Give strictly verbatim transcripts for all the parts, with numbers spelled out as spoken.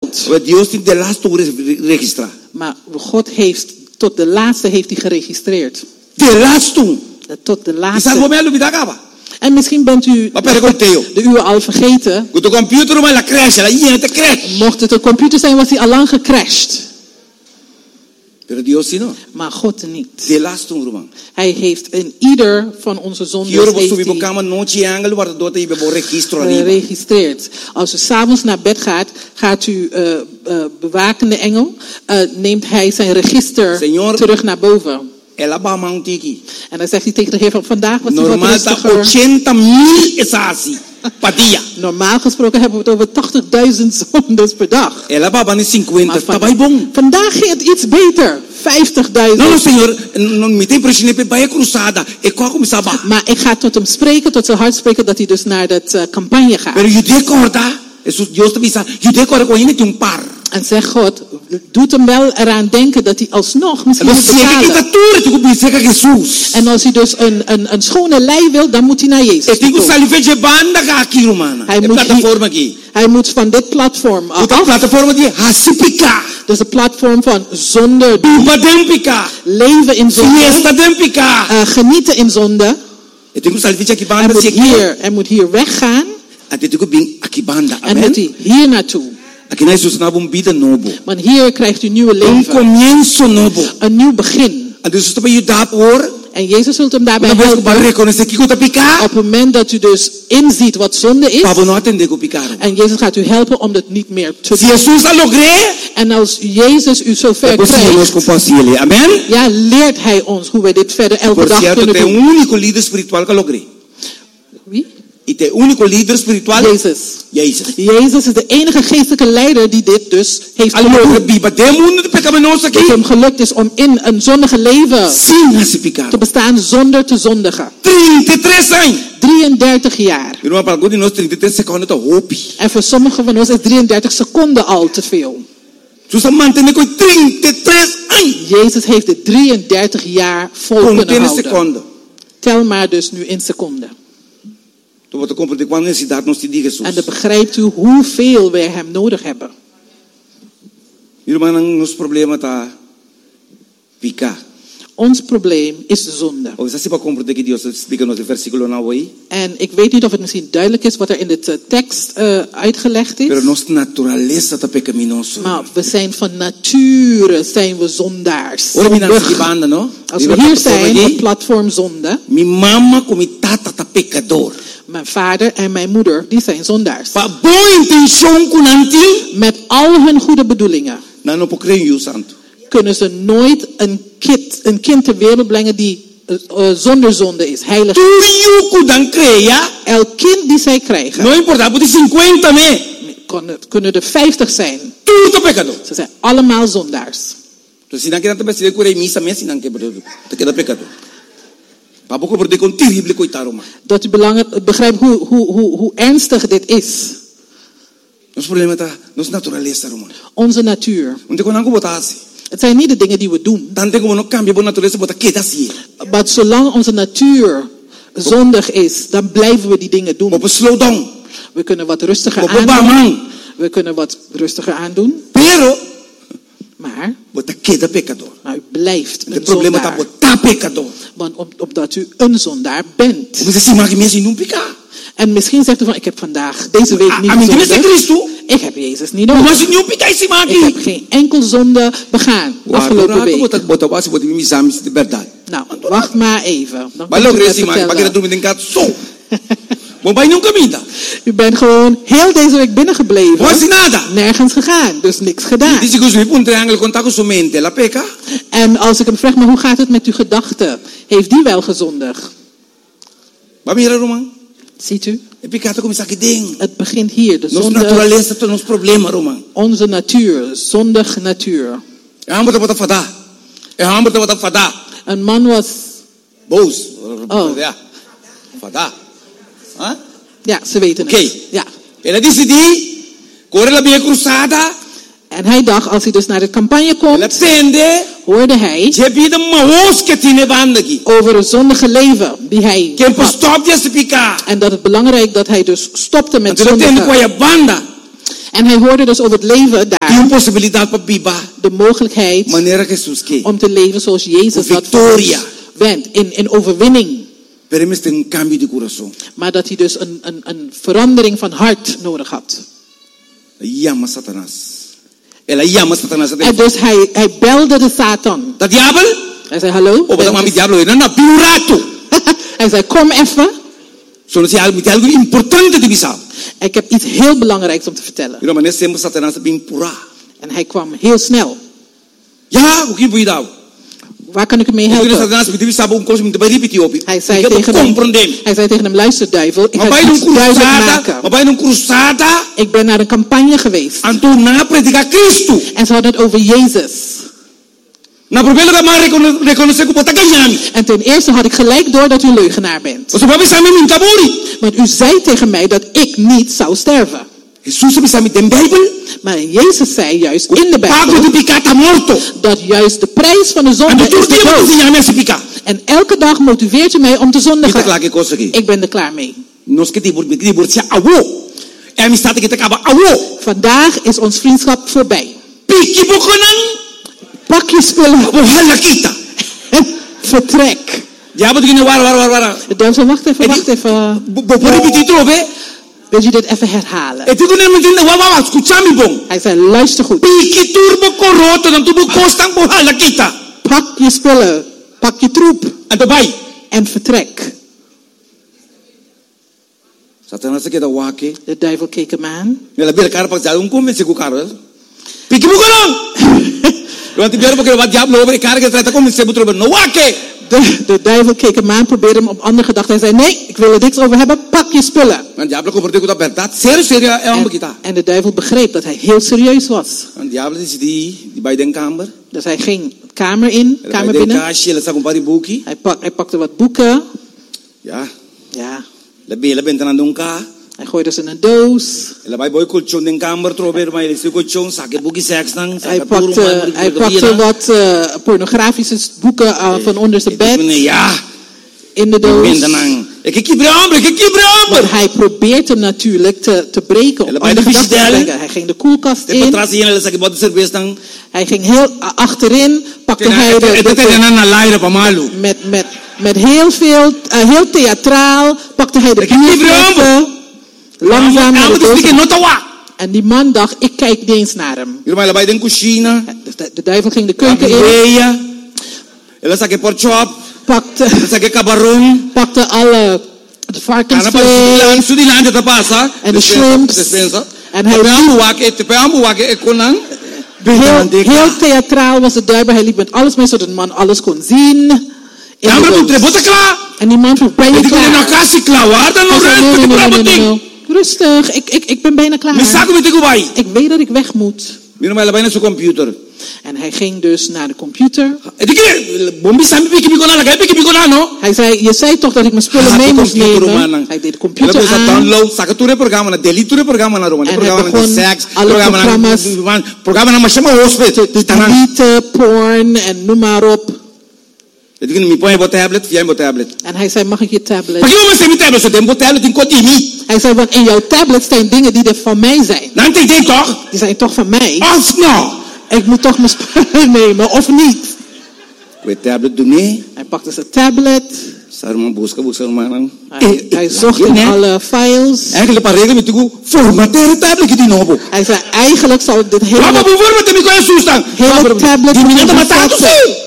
Dios tem de lasto registrar. Maar God heeft tot de laatste heeft hij geregistreerd. De lasto. Tot de Isa laatste. gomelo bidagaba. En misschien bent u Ma per colteo. de uur al vergeten. Con tu computer ma la crash, la niente crash. Mocht het een computer zijn, was hij al lang gecrashed. Pero Dios si no. Maar God niet. De lasto roman. Hij heeft in ieder van onze zondes Io heeft subi hij bocama noche angelo guarda dote ibe bo registro arriba. geregistreerd. Als u s'avonds naar bed gaat, gaat u uh, uh, bewakende engel, uh, neemt hij zijn register Señor, terug naar boven. Ela ba mauntiki. En dan zegt hij tegen de Heer van vandaag was hij wat Normal ta rustiger. ochenta mil esasi. Padia. Normaal gesproken hebben we het over tachtigduizend zondes per dag. Ela ba bani cinquenta. Maar van- Tabay bom. vandaag ging het iets beter. vijftigduizend. No, no, senhor, non mi tem pressione per baia cruzada. E qua come sa ba. Maar ik ga tot hem spreken, tot zijn hart spreken, dat hij dus naar dat uh, campagne gaat. Pero you recorda, eso Dios te avisa, you recorda con ine un par. En zegt God, doet hem wel eraan denken dat hij alsnog misschien Lo moet sigue que betalen. tatura, tu kubi seka Jesus. En als hij dus een, een, een schone lei wil, dan moet hij naar E Jezus tengo toe. salivege banda ga aqui romana. Hij E moet plataforma hier- aqui. Hij moet van dit platform Outra af. plataforma de Hasipika. Dus een platform van zonder Tuba dempika. leven in Fiesta zonde, dempika. uh, genieten in zonde. E tengo salivege aqui Hij banda moet se hier, hij moet hier weggaan Ate tengo bin aqui banda. en moet Amen. hij hier naartoe. Aqui na Jesus na bom vida novo. Want hier krijgt u nieuwe Um leven, comienzo novo. een nieuw begin. Ate Jesus te vai dar por. En Jezus zult hem daarbij Na vez que vai helpen. reconhecer que tá picar. Op het moment dat u dus inziet wat zonde is. Pabo não atender com picar. En Jezus gaat u helpen om dat niet meer te Se doen. Jesus a logré, En als Jezus u zover depois nós krijgt, compartilhamos. Amen. ja, leert hij ons hoe wij dit verder elke Por dag certo, kunnen tem doen. um único líder espiritual que logré. Wie? E tem único líder espiritual. Jezus. Jesus. Jezus is de enige geestelijke leider die dit dus heeft Algo gedaan. rebiba. Tem mundo de pecaminoso Dat aqui. hem gelukt is om in een zondige leven Sim, a se picar. te bestaan zonder te zondigen. trinta e três anos. drieëndertig jaar. Irmão, para alguns de nós, trinta e três segundos tá hope. En voor sommigen van ons is drieëndertig seconden al te veel. Se você manter com trinta e três anos. Jezus heeft het drieëndertig jaar vol kunnen Contém houden. segundo. Tel maar dus nu in seconden. Tu vai te compreender qual necessidade nós te diz Jesus. En dan begrijpt u hoeveel wij hem nodig hebben. Irmão, nosso problema tá picar. Ons probleem is de zonde. Ou você para compreender que Deus explica no versículo nou aí. En ik weet niet of het misschien duidelijk is wat er in de uh, tekst uh, uitgelegd Pero is. nossa natureza tá pecaminoso. Maar we zijn van nature zijn we zondaars. Ora mina Zondig. se banda, no? Als we hier zijn op platform zonde, Mi mama com mi tata tá pecador. mijn vader en mijn moeder, die zijn zondaars. Pa boa intenção com anti, Met al hun goede bedoelingen não não pode crer em o santo. kunnen ze nooit een kind, een kind ter wereld brengen die uh, uh, zonder zonde is, heilig. Tu you dan creia, Elk kind die zij krijgen, não importa, pode cinquenta me. kunnen, kunnen er vijftig zijn. Tu tá pecador. Ze zijn allemaal zondaars. Tu se não quer também se curar missa me, se não quer pecador. Te queda pecador. Pa pouco por de com terrible coitado man. Dat u belang, begrijpt hoe, hoe, hoe, hoe ernstig dit is. Nosso problema tá, nossa natureza, Romano. Onze natuur. Não tem como botar assim. Het zijn niet de dingen die we doen. Tanto como não cambia boa natureza, botar que dá assim. Maar zolang onze natuur zondig is, dan blijven we die dingen doen. Vou slow down. We kunnen wat rustiger Vou aandoen. man. We kunnen wat rustiger aandoen. Pero Maar, botar que dá pecador. maar u blijft O een problema tá zondaar. botar pecador. Want op, opdat u een zondaar bent. Você se maga mesmo não picar. En misschien zegt u van, ik heb vandaag, deze week A niet mim que zondig. Cristo. Ik heb Jezus niet Mas nodig. se não picar esse maga. Ik heb geen enkel zonde begaan afgelopen week. Botar botar base botar me exames de verdade. Nou, wacht maar even. Dan Vai kunt u logo het esse maga, para que vertellen. dormir em casa só. Bom, vai nunca minta. U bent gewoon heel deze week binnengebleven. Não nada. Nergens gegaan, dus niks gedaan. Diz que os um triângulo contar com sua mente, la peca. En als ik hem vraag, maar hoe gaat het met uw gedachten? Heeft die wel gezondig? Vai mira, Roman. Ziet u? E pecado começa aqui dentro. Het begint hier. De Nossa zonde, natureza tem nos problema, Roman. onze natuur, zondig natuur. É amor te botar fada. É amor te botar fada. Een man was, Boos. Oh. Ja. Fada. Hã? ja, ze weten het. Oké. Ja. Ela decidi correr la via cruzada. En hij dacht, als hij dus naar de campagne Ela komt, tende. hoorde hij Je vida maos que tinha banda aqui. over een zondige leven die hij Que had. stop de se picar. En dat het belangrijk dat hij dus stopte met Então tende com zondigen. a banda. En hij hoorde dus over het leven Tem daar. possibilidade para biba. De mogelijkheid Maneira que Jesus quer. om te leven zoals Jezus dat voor Victoria. ons bent. In, in overwinning. Permis tem um cambio de coração. Maar dat hij dus een, een, een verandering van hart nodig had. Llama Satanás. Ela llama Satanás. En dus hij, hij belde de Satan. Da diabo? Hij zei, hallo? Ou para mami diabo, não na piurato. Hij zei, kom even. Só se algo algo importante de bisal. Ik heb iets heel belangrijks om te vertellen. Ira mané sempre Satanás bem pura. En hij kwam heel snel. Ja, o que foi dau? Waar kan ik hem mee Ira helpen? Satanás pediu sabe um coisa muito repetir op. Hij zei, Ik heb tegen hem, compreendem. hij zei tegen hem, luister duivel, ik Maar ga bij een iets duidelijk cruzada, maken. maar bij een cruzada, Ik ben naar een campagne geweest. en toen na predicar Cristo. En ze hadden het over Jezus. Na primeiro da mais reconhecer que pota ganhando. En ten eerste had ik gelijk door dat u leugenaar bent. Você vai saber me tabori. Want u zei tegen mij dat ik niet zou sterven. Jesus me sabe tem Bijbel. Maar Jezus zei juist in de Pago Bijbel de picata morto. dat juist de prijs van de En zonde de is toer de die dood. moet je aan mensen pica. En elke dag motiveert u mij om te Kita zondigen. klaar que coisa aqui. Ik ben er klaar mee. Nós que tibur que tibur se awo. É amistade que te acaba awo. Vandaag is ons vriendschap voorbij. Piki bokonan. Pak je spullen Ohala kita. en vertrek. Diabo que war war war war. De duivel zei, wacht even, wacht even. Bo repetir trove. Wil je dit even herhalen? E tu que nem me entende wa wa escuchame bom. Hij zei, luister goed. Piki turbo corroto dan tu bo costan ohala kita. Pak je spullen. Pak je troep. En daarbij. En vertrek. Satanás se queda wake. De duivel keek hem aan. Ela beira cara para um convence com o cara. Piki bokonan. Want die beira porque wat diabo over cara que trata como se butro no wake. De, de duivel keek hem aan, probeerde hem op andere gedachten. Hij zei, nee, ik wil er niks over hebben. Pak je spullen. En diabo compreende que a verdade sério sério é um kita. En de duivel begreep dat hij heel serieus was. En diabo is die die bij den kamer. Dus hij ging de kamer in, Ela kamer bij den binnen. kastje, ela sabe um pari boekie. Hij, pak, hij pakte wat boeken. Ja. Ja, Ela bem, ela bem tá na ka. hij gooide ze in een doos. Ela vai boy colchão den kamer trober, maar ele se colchão saque boekie seks dan. Hij pakte, hij pakte wat uh, pornografische boeken uh, van onder zijn bed Ja. in de doos. Ben dan. Ik kijk hier amber, ik kijk hier amber. Want hij probeert hem natuurlijk te, te breken, Ela om vai andere de gedachten te visiteren. brengen. Hij ging de koelkast De in. patras hier ela saque bota cerveja dan. Hij ging heel uh, achterin, pakte hij de, Het de, het de- na na laire pa malu. met, met, met heel veel, uh, heel theatraal, pakte hij de Ik heb die bierflessen. Langzaam naar de Amber doos. stikke nota wa. En die man dacht, ik kijk niet eens naar hem. Hier ela vai den cozinha. Dus de, de duivel ging de keuken in, Veia. Ela saque pork chop. pakte, Ela saque cabarón. pakte alle Ana de pa varkensvlees Sudi Land te passa. en de shrimps. Despensa. En Hij hij ambu wake, te ambu wake e konan. Heel, heel theatraal was de duivel. Hij liep met alles mee, zodat de man alles kon zien. In de Amber doos. tu trebota klaar. En die man vroeg, ben je Ik ben klaar? nog kasi klaar. Waar dan Hij nog zei, rust? nee, Ik nee, nee, ben nee, nee, ding. nee. Rustig, ik, ik, ik ben bijna klaar. Me saco met de guai. Ik weet dat ik weg moet. Mira maar bijna zijn computer. En hij ging dus naar de computer. E di che bombi sambi piki piko na, ga piki piko na no. Hij zei, je zei toch dat ik mijn spullen mee moest nemen? Hij deed de computer Ela aan. download, saca tu programa na delete tu programa na Roma, En hij programa na begon sex, alle programa na programma's- programa na machama hospital. Te deleten, porn en noem maar op. E di che mi põe bo tablet, via bo tablet. En hij zei, mag ik je tablet? Pagi mo se mi tablet so tempo tablet in kotimi. Hij zei, want in jouw tablet staan dingen die er van mij zijn. Nante dei toch? Die zijn toch van mij? Of no. Ik moet toch mijn spullen nemen, of niet? We tablet do ne. Hij pakte zijn tablet. Sarma busca busca man. Hij, hij zocht in alle files. Eigenlijk para regra mi tu formatare tablet che di nuovo. Hij zei, eigenlijk zal ik dit Papa hele, bu forma mi ko sustan. hele tablet Di moeten minata matato bevatten. sì.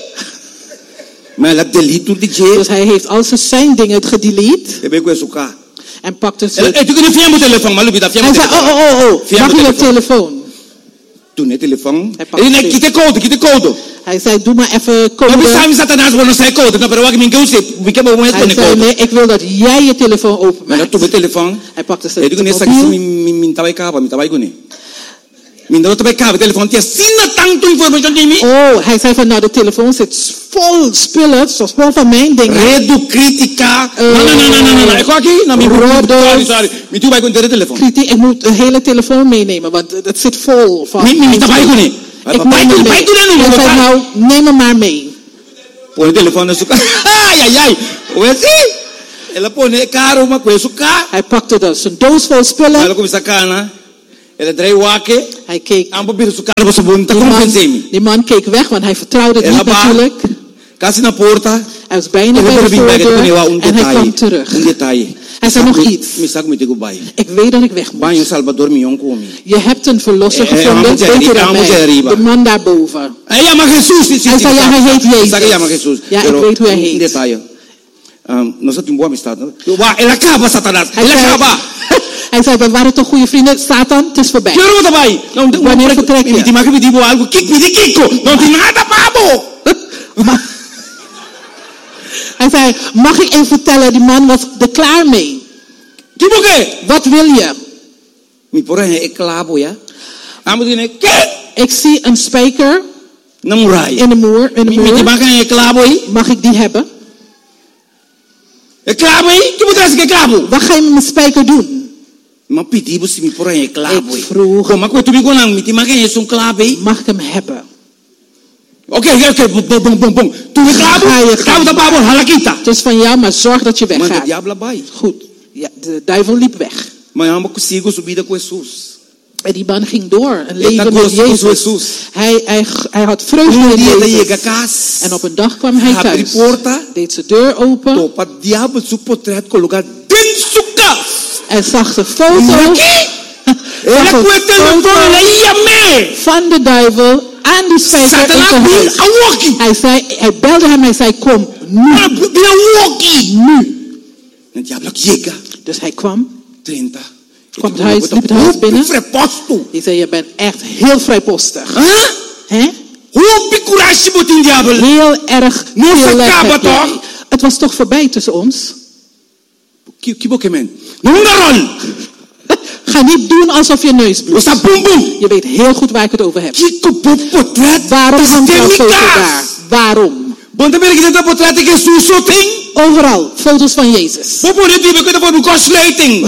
Ma la delete tu di che. Dus hij heeft al zijn zijn dingen gedelete. E be questo qua. En pakte E ze. tu che ne fiammo telefono, ma lui da fiammo. Hij zei, oh, oh, oh, oh. Via Mag je mijn je telefoon? Tu ne telefono. Hij pakt E ne het. chi te code, chi te code. Hij zei, doe maar even Ma mi code. sai Satanás non sai code, no però che mi chiuse, mi chiamo come Hij con zei, code. nee, ik wil dat jij je telefoon Ma openmaakt. tu be telefono. Hij pakte E zijn tu che ne sa che mi mobiel. mi mi tava capa, mi tava con ne. Mi non tava capa, telefono ti assina tanto informazione di mi. Oh, hij zei van, nou, de telefoon zit vol spullen, zoals vol van mijn dingen. Redu critica. Eh, No no no no no no. Ecco qui, no mi Rodos. sorry sorry. Mi tu vai con il telefono. Kritiek, ik moet de hele telefoon meenemen, want het zit vol van. Mi mi tava con ne. Ik Vai neem tu hem vai mee. tu ne Hij non zei, lo nou, neem hem maar mee. Pone il telefono su. Ai ai ai. Uè sì. E la pone caro ma questo qua. Hij pakte dus een doos vol spullen. Allora come sta cana? Ele drai wake. Hij keek. Ambo biru sukara bosa bonita Die man, confessemi. die man keek weg, want hij vertrouwde het Ela niet ba. natuurlijk. Kasi na porta. Hij was bijna Ele bij de deve vir back voordeur um en hij kwam detalhe. terug. Um detalhe. Hij zei nog iets. Me saco me tego bai. Ik weet dat ik weg moet. Banho Salvador Mion komi. Je hebt een verlosser Eh, eh, gevonden, vamos beter arriba, dan vamos mij. arriba. De man daarboven. Hij llama Jesus. Sí, sí, Hij sí, zei, ja, sabe. hij heet Jezus. Sabe que llama Jesus. Ja, ik Pero weet hoe hij um heet. detalhe. Um, nós temos boa amistade. Wa, ele acaba, Satanás. Hij Ele zei, acaba. hij zei, we waren toch goede vrienden. Satan, het is voorbij. Quero botar bai. Não, não. Wanneer vertrek je? Me diga que me diga algo. Kik me diga Kiko. Não tem nada pabo. Maar- Hij zei, mag ik even vertellen, die man was er klaar mee. Tipo que? Wat wil je? Me porra é clavo, ja. Amo dizer que? Ik zie een spijker Namurai. in de muur. In de Me me diga muur. que é clavo aí. Mag ik die hebben? É clavo aí? Que botar esse clavo? Wat ga je met mijn spijker doen? Ma pedi você me porra é clavo Ik aí. vroeg, Como que tu me conang? Me diga que é um clavo aí. mag ik hem hebben? Ok, ok, bom, bom, bom, bom, bom. Tu me clavo? Ga je Clavo da gang. pabo, halakita. Het is van jou, maar zorg dat je Manda weggaat. diablo bai. Goed. Ja, de duivel liep weg. Mas amo consigo subida com Jesus. En die man ging door. Een Ele tá leven met gostoso, Jezus. Jesus. Hij, hij, hij had vreugde Um in dia ele Jezus. chega a casa. En op een dag kwam hij Abre thuis. porta. Deed zijn deur open. Topa diabo su portrait colocar dentro do casa. En zag de foto. Aqui. Ele Zag com een o telefone, foto ele ia me. van de duivel aan die spijker in Satanás zijn vem huis. a walkie. Hij zei, hij belde hem en zei, kom nu. Vem a walkie. Nu. O diabo chega. Dus hij kwam. trinta. Kwam het huis, liep het huis binnen. Freposto. Hij zei, je bent echt heel vrijpostig. Hã? Hè? Hoe picuraste botin diabo? Heel erg Nu veel se lef acaba heb jij. toch? Het was toch voorbij tussen ons? Que que boque men. Não garol. Ga niet doen alsof je neus O bloedt. sa bum bum. Je weet heel goed waar ik het over heb. Que que portrait. Waarom hangt jouw foto daar? Técnicas. Waarom? Bom também que dentro portrait que Jesus só tem. Overal foto's van Jezus. Vou poder dizer que eu vou kortsluiting.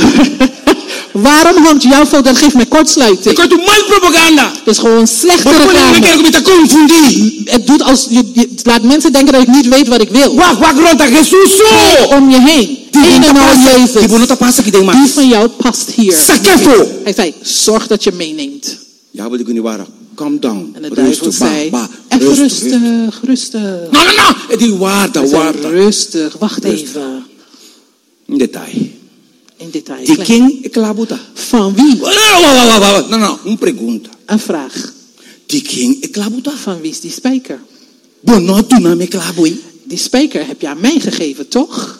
Waarom hangt jouw foto? Dat geeft mij Ik kortsluiting. kan mal propaganda. Dat is gewoon slechte Vou poder reclame. quero que me tá confundir. Het doet als, je, je laat mensen denken dat ik niet weet wat ik wil. Wag wag ronda Jesus só. Om je heen. Een en al Die Jezus. bono tá passa que tem Die mais. van jou past hier. Sakefo. Hij zei, zorg dat je meeneemt. Ja, wil ik niet waar. Calm down. En de duivel zei, ba, even rustig. rustig, rustig. No, no, no. Het is waarda, Hij zei, waarda. rustig, wacht Rustig. even. In detail. In detail. De Klein. quem é clabuta? Van wie? Não, não, uma pergunta. Een vraag. De quem é clabuta? Van wie is die spijker? Bono tu na me clabo, hein? Die spijker heb je aan mij gegeven, toch?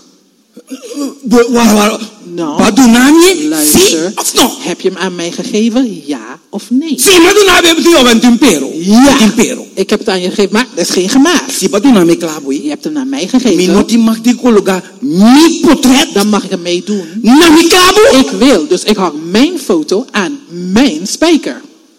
Waar, Nou, Wat doen na me? Sim luister. of no? Heb je hem aan mij gegeven? Ja of nee? Sim, mas doen na me bedoel een tempero. Ja. Tempero. Ik heb het aan je gegeven, maar dat is geen gemaakt. Se wat doen na me clabo, Je hein? hebt hem aan mij Me gegeven. não te mag de colocar mi portrait Dan mag ik hem meedoen. na me clabo. Ik wil, dus ik hang mijn foto aan mijn spijker.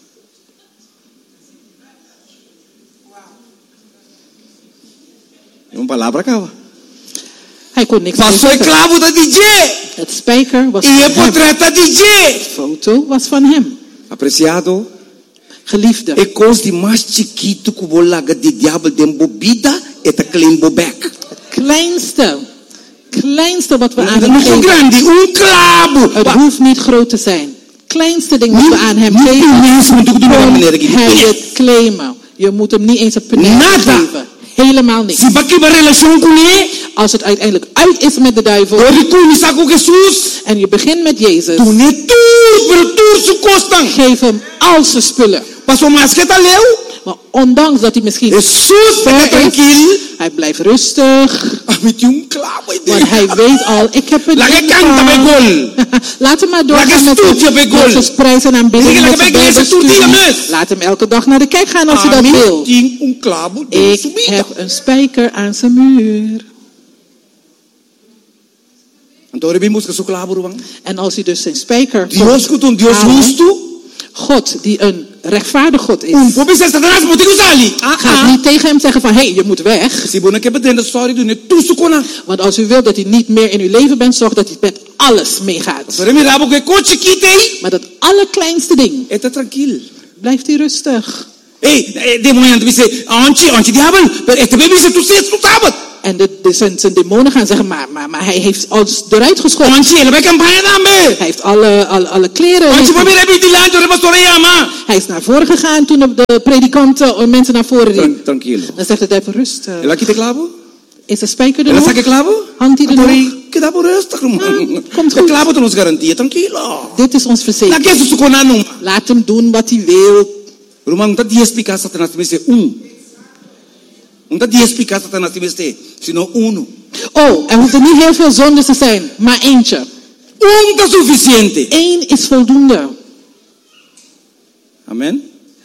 Uma palavra acaba. Hij kon niks meer Passou é zeggen. clavo da D J. Het spijker was E van é hem. portrait da D J. De foto was van hem. Apreciado. Geliefde. É coisa de mais chiquito que vou largar de diabo de embobida e tá clean bobek. Kleinste. Kleinste wat we aan hem Não sou geven. grande, um clavo. Het hoeft niet groot te zijn. Kleinste ding wat we aan hem Niet geven. mensen moeten doen Kon wat meneer hij ik het claimen. Je moet hem niet eens een peneel Nada. geven. Helemaal niks. Se vai quebrar relação com ele, Als het uiteindelijk uit is met de duivel eu recomeçar com Jesus. en je begint met Jezus, Tu não é tudo, pero tudo se costam. geef hem al zijn spullen. Passou mais que tá leu. Maar ondanks dat hij misschien Jesus ver fica is, tranquilo. hij blijft rustig. Ah, met um clavo aí Want hij weet al, ik heb het Laat in ik canta bij van. gol. Laat hem maar Laat doorgaan ik met stoeltje bij zijn- gol. met zijn prijzen en aanbidding. Laat met ik zijn bij gol, Bijbelstudie. stoeltje, mis. Laat hem elke dag naar de kerk gaan als hij Ah, dat mim wil. tinha um clavo de Ik subida. heb een spijker aan zijn muur. Então ele busca seu clavo, Ruang. En als hij dus zijn spijker Deus que um Deus halen, justo. God die een rechtvaardig God is, Um povo se Satanás moet ik usali. Ah, gaat ah. niet tegen hem zeggen van hé, hey, je moet weg. Se bona que betenda sorry do net tu sukona. Want als u wilt dat hij niet meer in uw leven bent, zorg dat hij met alles meegaat. Sore mi rabo que coche kitei. Maar dat allerkleinste ding, Eta tranquilo. blijft hij rustig. Ei, de momento você, antes, antes diabo, pero este bebê se tu se tu sabe. En de, de, zijn, zijn demonen gaan zeggen, maar, maar, maar hij heeft ons eruit geschopt. Hij heeft alle, alle, alle kleren. Hij is naar voren gegaan toen de predikanten mensen naar voren riepen. Tranquilo. Dan zegt de duivel, rust. ¿El aquí te clavo? Is de spijker er ¿El nog? saque clavo? Hangt hij er nog? Queda por esta, hermano. Komt El goed. clavo te nos garantía, tranquilo. Dit is ons La verzekering. que es su conano. Laat hem doen wat hij wil. Hermano, não está diez picar Satanás te dice um. Não está diez picar Satanás te dice, sino uno. Oh, er hoeft er niet heel veel zondes te zijn, maar eentje. Um está suficiente. Eén is voldoende. Amén.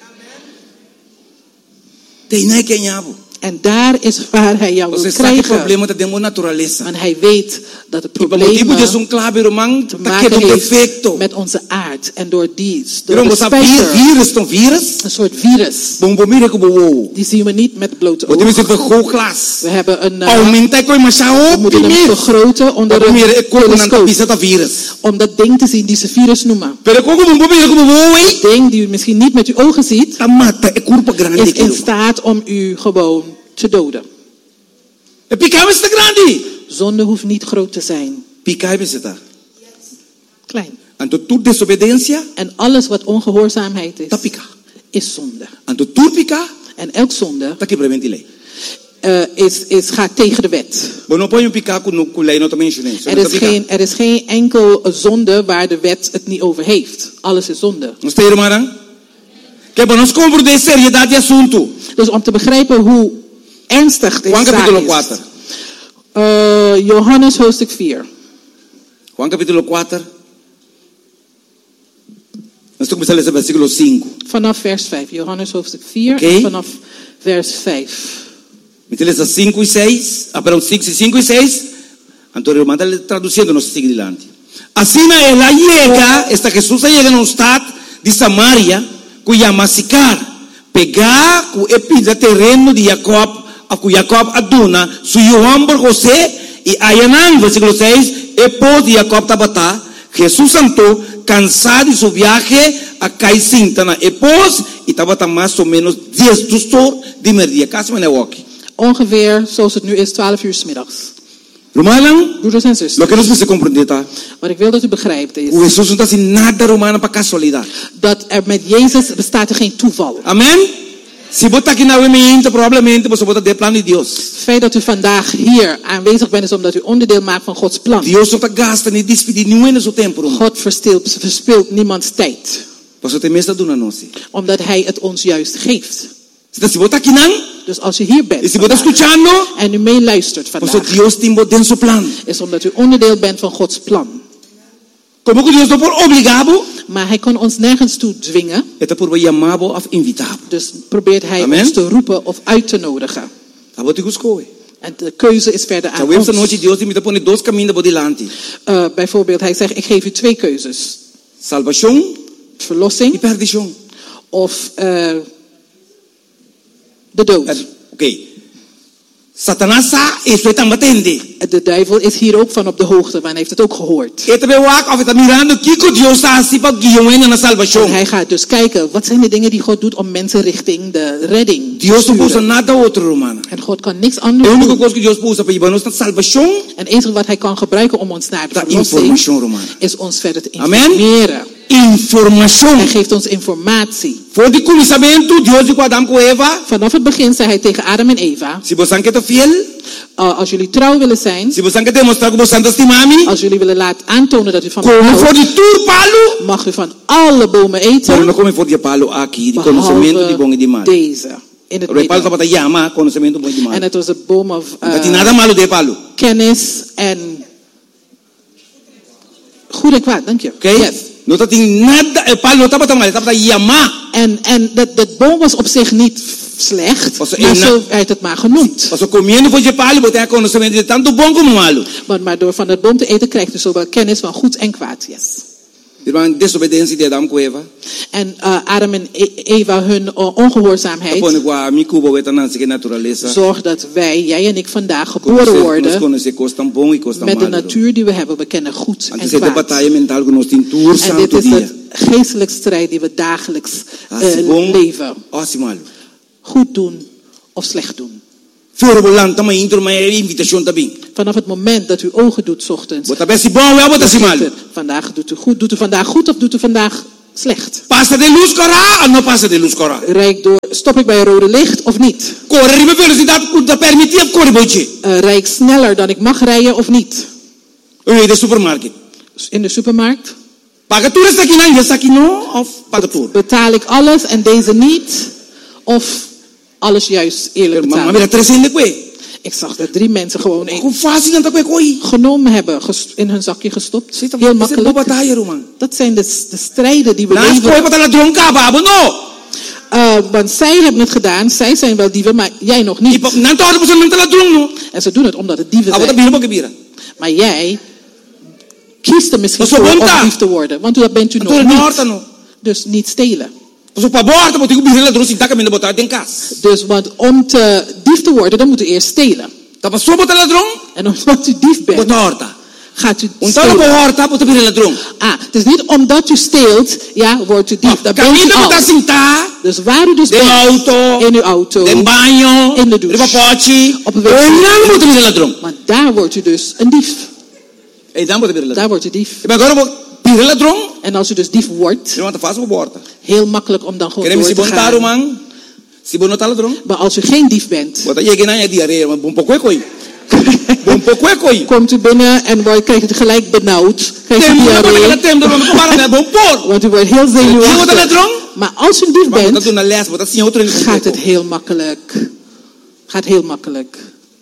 Tem que añabo. En daar is waar hij jou wil Você sabe que o krijgen. problema da demo natureza. Want hij weet dat het E para probleem motivo de um clave, irmão, te está maken quedando heeft defeito. met onze aard. En door die, door Irmão, de você sabe spijker, vírus, não vírus? een soort virus. Bom, bom, mira como o. Die zien we niet met blote O time se ogen. foi glas. We hebben een, uh, Aumenta com mais we moeten hem primeiro. vergroten onder Para mira, é een como na telescoop. pista da vírus. Om dat ding te zien die ze virus noemen. Pero como bom, mira como o, hein? Dat ding die u misschien niet met uw ogen ziet, Tá mata, é corpo grande is in aquilo. staat om u gewoon te doden. É picar está grande. Zonde hoeft niet groot te zijn. Picar está. Klein. Anto tu desobediencia, En alles wat ongehoorzaamheid is, tá picar. is zonde. Anto tu picar, En elk zonde tá quebrando a lei. uh, is, is, gaat tegen de wet. Bom, não põe um picar com com lei não também chinês. Er is, geen, er is geen enkel zonde waar de wet het niet over heeft. Alles is zonde. Não está, irmã? Que bom, nós compreender seriedade de assunto. Dus om te begrijpen hoe ernstig deze Juan zaak capítulo is. cuatro. Uh, Johannes hoofdstuk vier. Juan capítulo cuatro. Nós estamos começando esse versículo cinco. Vanaf vers vijf. Johannes hoofdstuk vier. Oké. En vanaf vers vijf. Beleza, cinco e seis. Ah, perdão, cinco e seis. Antônio, manda traduzindo, nós seguimos adiante. Assim, ela chega, esta Jesus chega no estado de Samaria, cuja massicar, pegar o epida terreno de Jacob, a cu Jacob aduna, su João por José, e ayanan, versículo seis, e pôs de Jacob tabatá, Jesus santo, cansado de seu viaje, a Caicintana, e pôs, e tabatá mais ou menos dez tustor de merdia, quase uma walk. Ongeveer zoals het nu is, twaalf uur 's middags. Romanan, Broeders en lo zusters, que nos precisa comprender, tá? wat ik wil dat u begrijpt is O Jesus não está assim nada romana para casualidade. dat er met Jezus bestaat er geen toeval. Amém? Se botar aqui na mente, provavelmente você botar de plano de Deus. Het feit dat u vandaag hier aanwezig bent is omdat u onderdeel maakt van Gods plan. Deus não está gastando e despedir nenhum em seu tempo, irmão. God verspilt, verspilt niemands tijd. Você tem mesmo do nós. Omdat hij het ons juist geeft. Se botar aqui não, Dus als u hier e bent se botar vandaag, escutando, en u meeluistert você vandaag, Deus tem botar seu plano. is omdat u onderdeel bent van Gods plan. Como que Deus não por obrigado, Maar hij kon ons nergens toe dwingen. é por chamado of invitado. Dus probeert hij Amen. ons te roepen of uit te nodigen. Tá bom te escolhe. En de keuze is verder aan Talvez esta ons. noite Deus te invita por dois caminhos por delante. Uh, bijvoorbeeld, hij zegt, ik geef u twee keuzes. Salvação e Verlossing perdição. of uh, de dood. Ok. Satanás sa isso é também atende. De duivel is hier ook van op de hoogte, want hij heeft het ook gehoord. E também walk of está mirando que que Deus está assim para guiar na salvação. En hij gaat dus kijken, wat zijn de dingen die God doet om mensen richting de redding te Deus não usa sturen. nada outro, romana. En God kan niks A anders única doen. coisa que Deus usa para levar-nos na salvação En het enige wat hij kan gebruiken om ons naar de da verlossing informação, romana. is ons verder te Amen. informeren. Informação. Hij geeft ons informatie. Voor de começamento, Deus com Adão com Eva. Vanaf het begin zei hij tegen Adam en Eva, Se você quer fiel, uh, als jullie trouw willen zijn, se você quer demonstrar que você anda estimami, als jullie willen laten aantonen dat u van me como for houdt, de tur palo, mag u van alle bomen pero eten, não come for de palo aqui, de conhecimento de bom e de mal. behalve deze. In het O palo midden. está para chama conhecimento bom e de mal. En het was de boom of Não tem uh, nada malo de palo. kennis en goed en kwaad, dank je. Ok? Yes. Não tem nada, o palo não está para mal, está para chamar. En, en dat, dat boom was op zich niet slecht, Was er maar een- zo werd het maar genoemd. Você comendo for de palo, você tem conhecimento de tanto bom como malo. Maar, maar door van het boom te eten krijgt u zowel kennis van goed en kwaad. Yes. Irmão, desobediência de Adão com Eva. En uh, Adam en E- Eva, hun uh, ongehoorzaamheid, Põe com a micuba, o etanã, que natureza. zorgt dat wij, jij en ik vandaag geboren Nós worden conhecemos coisas tão bom e coisas tão met de malo. natuur die we hebben. We kennen goed en Antes de kwaad. batalha mental que nós temos tour En dit santo is dia. het geestelijke strijd die we dagelijks Ah, uh, se bom, leven. ah, se malo. Goed doen of slecht doen. Voor bolan tama intro maar invitation tabing. Vanaf het moment dat u ogen doet 's ochtends. Wat best bon wel wat asimal. Vandaag doet u goed. Doet u vandaag goed of doet u vandaag slecht? Passa de luz cora, no passa de luz cora. Rijd door, stop ik bij een rode licht of niet? Corre rime velocidade da permitir corre boche. Uh, rijd ik sneller dan ik mag rijden of niet? In de supermarkt. In de supermarkt. Pagatura está aqui não, está aqui no of pagatura. Betaal ik alles en deze niet? Of alles juist eerlijk Mama betalen? mira trecende kwe. Ik zag dat drie mensen gewoon een Hoe fácil dan kwe koi. genomen hebben, ges- in hun zakje gestopt. Zit Heel op makkelijk. batalha roman. Dat zijn de, de strijden die we Laat koi leven. patala dronka babo no. Uh, want zij hebben het gedaan, zij zijn wel dieven, maar jij nog niet. Ipa nanto ada pusan mentala drong no. En ze doen het omdat het dieven Abo ta zijn. bira bira. Maar jij kiest er misschien Dat is voor om bonta. dief te worden, want dat bent u nog Atore niet. norta no. Dus niet stelen. Paso pa borta mo tigo bira la drong sinta kami na botar den kas. Dus want om te dief te worden, dan moet u eerst stelen. Ta paso botala drong. En omdat u dief bent, Botorta. gaat u Unta na stelen. borta bota bira la drong. Ah, het is niet omdat u steelt, ja, wordt u dief. Dat bent Kami u na al. botar sinta. Dus waar u dus Den bent, auto. in uw auto, Den banyo. in de douche. Riba pochi. Op een En wc. dan bota bira la drong. maar daar wordt u dus een dief. E dan bota bira la drong. Daar wordt u dief. E agora bo bira la drong. En als u dus dief wordt, Je want te faz op borta. heel makkelijk om dan gewoon Queremos door si te bontaro gaan. man. Si bonota la drong. Maar als u geen dief bent, Bota ye na ya diarrea, maar bom poco koi. Bom poco koi. komt u binnen en wordt, krijgt u gelijk benauwd. Krijgt u Tem na diarree, bota tem do no para na bom por. want u wordt heel Je bota la zenuwachtig. drong. Maar als u een dief Maar dat bent, doen na les, bota sin outro gaat het heel makkelijk. Gaat heel makkelijk.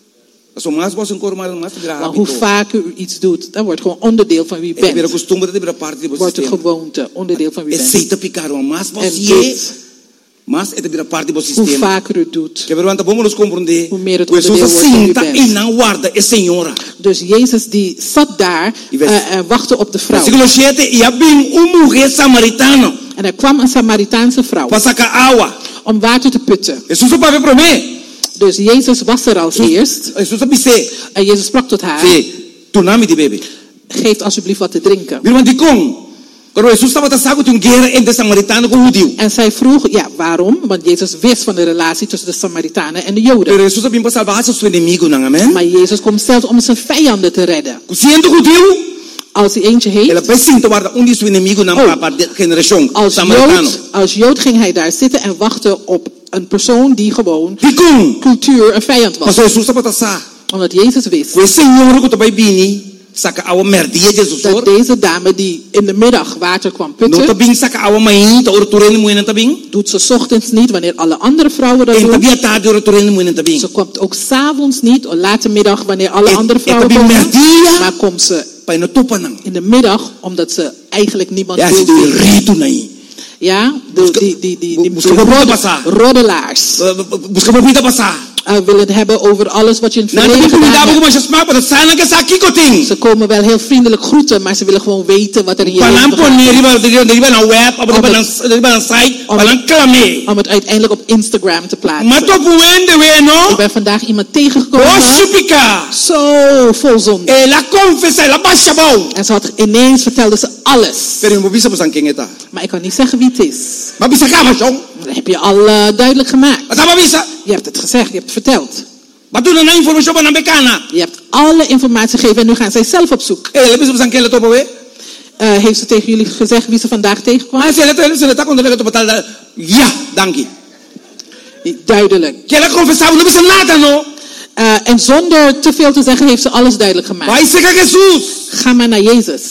Zo mas was een korma mas gra. Maar hoe vaker u iets doet, dat wordt gewoon onderdeel van wie u E vira bent. costume de vira parte do Wordt een sistema. gewoonte, onderdeel van wie u bent. Aceita picar uma mas En você dit, mas é de vira parte do hoe sistema. vaker u het doet. Que verwanta vamos nos compreender. Hoe meer het Jesus onderdeel wordt van wie u sinta bent. e não guarda é senhora. Dus Jezus die zat daar uh, en wachtte op de vrouw. Versículo siete, e havia uma mulher samaritana. En er kwam een Samaritaanse vrouw Para sacar água. om water te putten. Jesus para ver para mim. Dus Jezus was er als eerst. Jesus disse, En Jezus sprak tot haar. "Sim, tu nome de bebê." Geef alsjeblieft wat te drinken. Irmã de com. Quando Jesus estava passando tinha guerra entre samaritano com judeu. En zij vroeg, ja, waarom? Want Jezus wist van de relatie tussen de Samaritanen en de Joden. Pero Jesus vinha para salvar seus inimigos, não amen? Maar Jezus komt zelfs om zijn vijanden te redden. Sendo judeu, Als hij eentje ela heeft, precisa guardar um de seus inimigos na Oh. para generação als samaritano. Jood, als Jood ging hij daar zitten en wachten op een persoon die gewoon De com. cultuur een vijand was. Pastor Jesus estava passar. Omdat Jezus wist O Senhor que tu vai bini, saca água merdia Jesus dat hoor. deze dame die in de middag water kwam Não tá putten, bem saca água main, tá orturene moena tá bem. doet ze 's ochtends niet wanneer alle andere vrouwen dat En tá doen. bem tarde orturene moena tá bem. Ze komt ook 's avonds niet, of late middag wanneer alle En- andere en vrouwen heb je komen. merdia? Maar komt ze Pai no topa não. in de middag omdat ze eigenlijk niemand Ja, wil se do zien. rito naí. Ja, de, Busca- die, die, die, bu- die, busca die por rodde- passar. roddelaars Busca por vida passar. uh, willen het hebben over alles wat je in het Na verleden tá bem gedaan cuidado hebt. com mais smaak, maar sana que sa kiko ting. Ze komen wel heel vriendelijk groeten, maar ze willen gewoon weten wat er in je Palang leven pon gaat. ni riba riba riba na web, apa riba Om na riba na site, om- palang clame. Om het uiteindelijk op Instagram te plaatsen. Mato puende we Ik no. ben vandaag iemand tegengekomen. Oshipika. Zo vol zonde. Ela confessa, ela baixa bom. En ze had ineens vertelde ze alles. Pero eu vou saber quem é tá. Maar ik kan niet zeggen wie het is. Mas bisa kama chong. Dat heb je al uh, duidelijk gemaakt. Mas tá bisa. Je hebt het gezegd, je hebt het verteld. Mas tu não informação para na becana. Je hebt alle informatie gegeven en nu gaan zij zelf op zoek. Ela bisa saber quem ela topa we. Uh, heeft ze tegen jullie gezegd wie ze vandaag tegenkwam? Mas ela ela ela tá quando ela topa tal. Ja, dankie. Duidelijk. Que ela confessava não bisa nada no. Uh, en zonder te veel te zeggen heeft ze alles duidelijk gemaakt. Vai ser Jesus. Ga maar naar Jezus.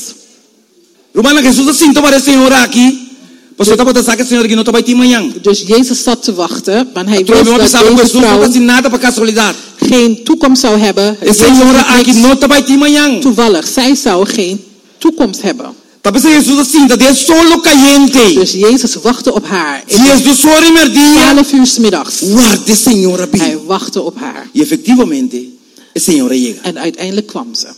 Romana Jesus assim tomar a senhora aqui. Pastor tá para sacar a senhora que não topa ti manhã. Dus Jezus zat te wachten, want hij Tu wist não dat pensava que deze Jesus não vrouw fazia nada para casualidade. geen toekomst zou hebben. A Jezus senhora had aqui niks não topa ti manhã. toevallig. Zij zou geen toekomst hebben. Tá pensando Jesus assim, tá de solo caliente. Dus Jezus wachtte op haar. In Jesus sorry merdia. twaalf uur 's middags. Guarde senhora bem. Hij wachtte op haar. E efetivamente, a senhora chega. En uiteindelijk kwam ze.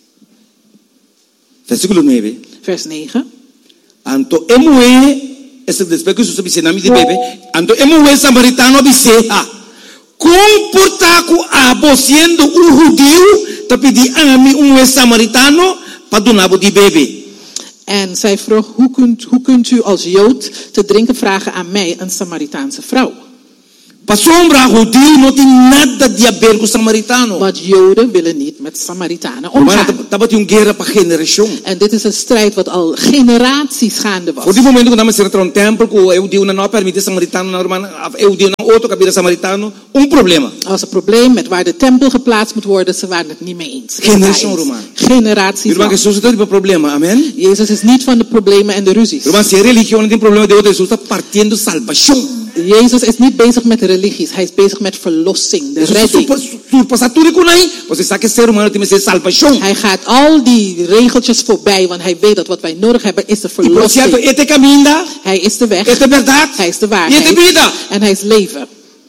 Versículo nove. Vers negen. Anto emue, esse despejo que Jesus disse nome de bebê. Anto emue samaritano biseha. Comportaco abo sendo um judeu, tá pedi a mim um samaritano para donabo de bebê. En zij vroeg, hoe kunt, hoe kunt u als Jood te drinken vragen aan mij, een Samaritaanse vrouw? Pa sombra judío no tem nada de a ver com samaritano. Want Joden willen niet met Samaritanen Romana omgaan. tabat yung guerra pa generación. En dit is een strijd wat al generaties gaande was. Por di momento quando nós entramos no templo, que o judío não permite samaritano na romana, o judío não outro cabira samaritano, um problema. Er was een probleem met waar de tempel geplaatst moet worden. Ze waren het niet mee eens. Generatie Roman. Generaties Irmão, lang. Jesus não tem problema, amém? Jezus is niet van de problemen en de ruzies. Irmão, se a religião não tem problema de outro, Jesus está partindo salvação. Jezus is niet bezig met religies. Hij is bezig met verlossing, de redding. Passar tudo com aí, você sabe que ser humano tem que ser salvação. Hij gaat al die regeltjes voorbij, want hij weet dat wat wij nodig hebben is de E por certo, verlossing. este caminho, Hij is de weg, este verdade, hij is de e este waarheid vida. en hij is leven.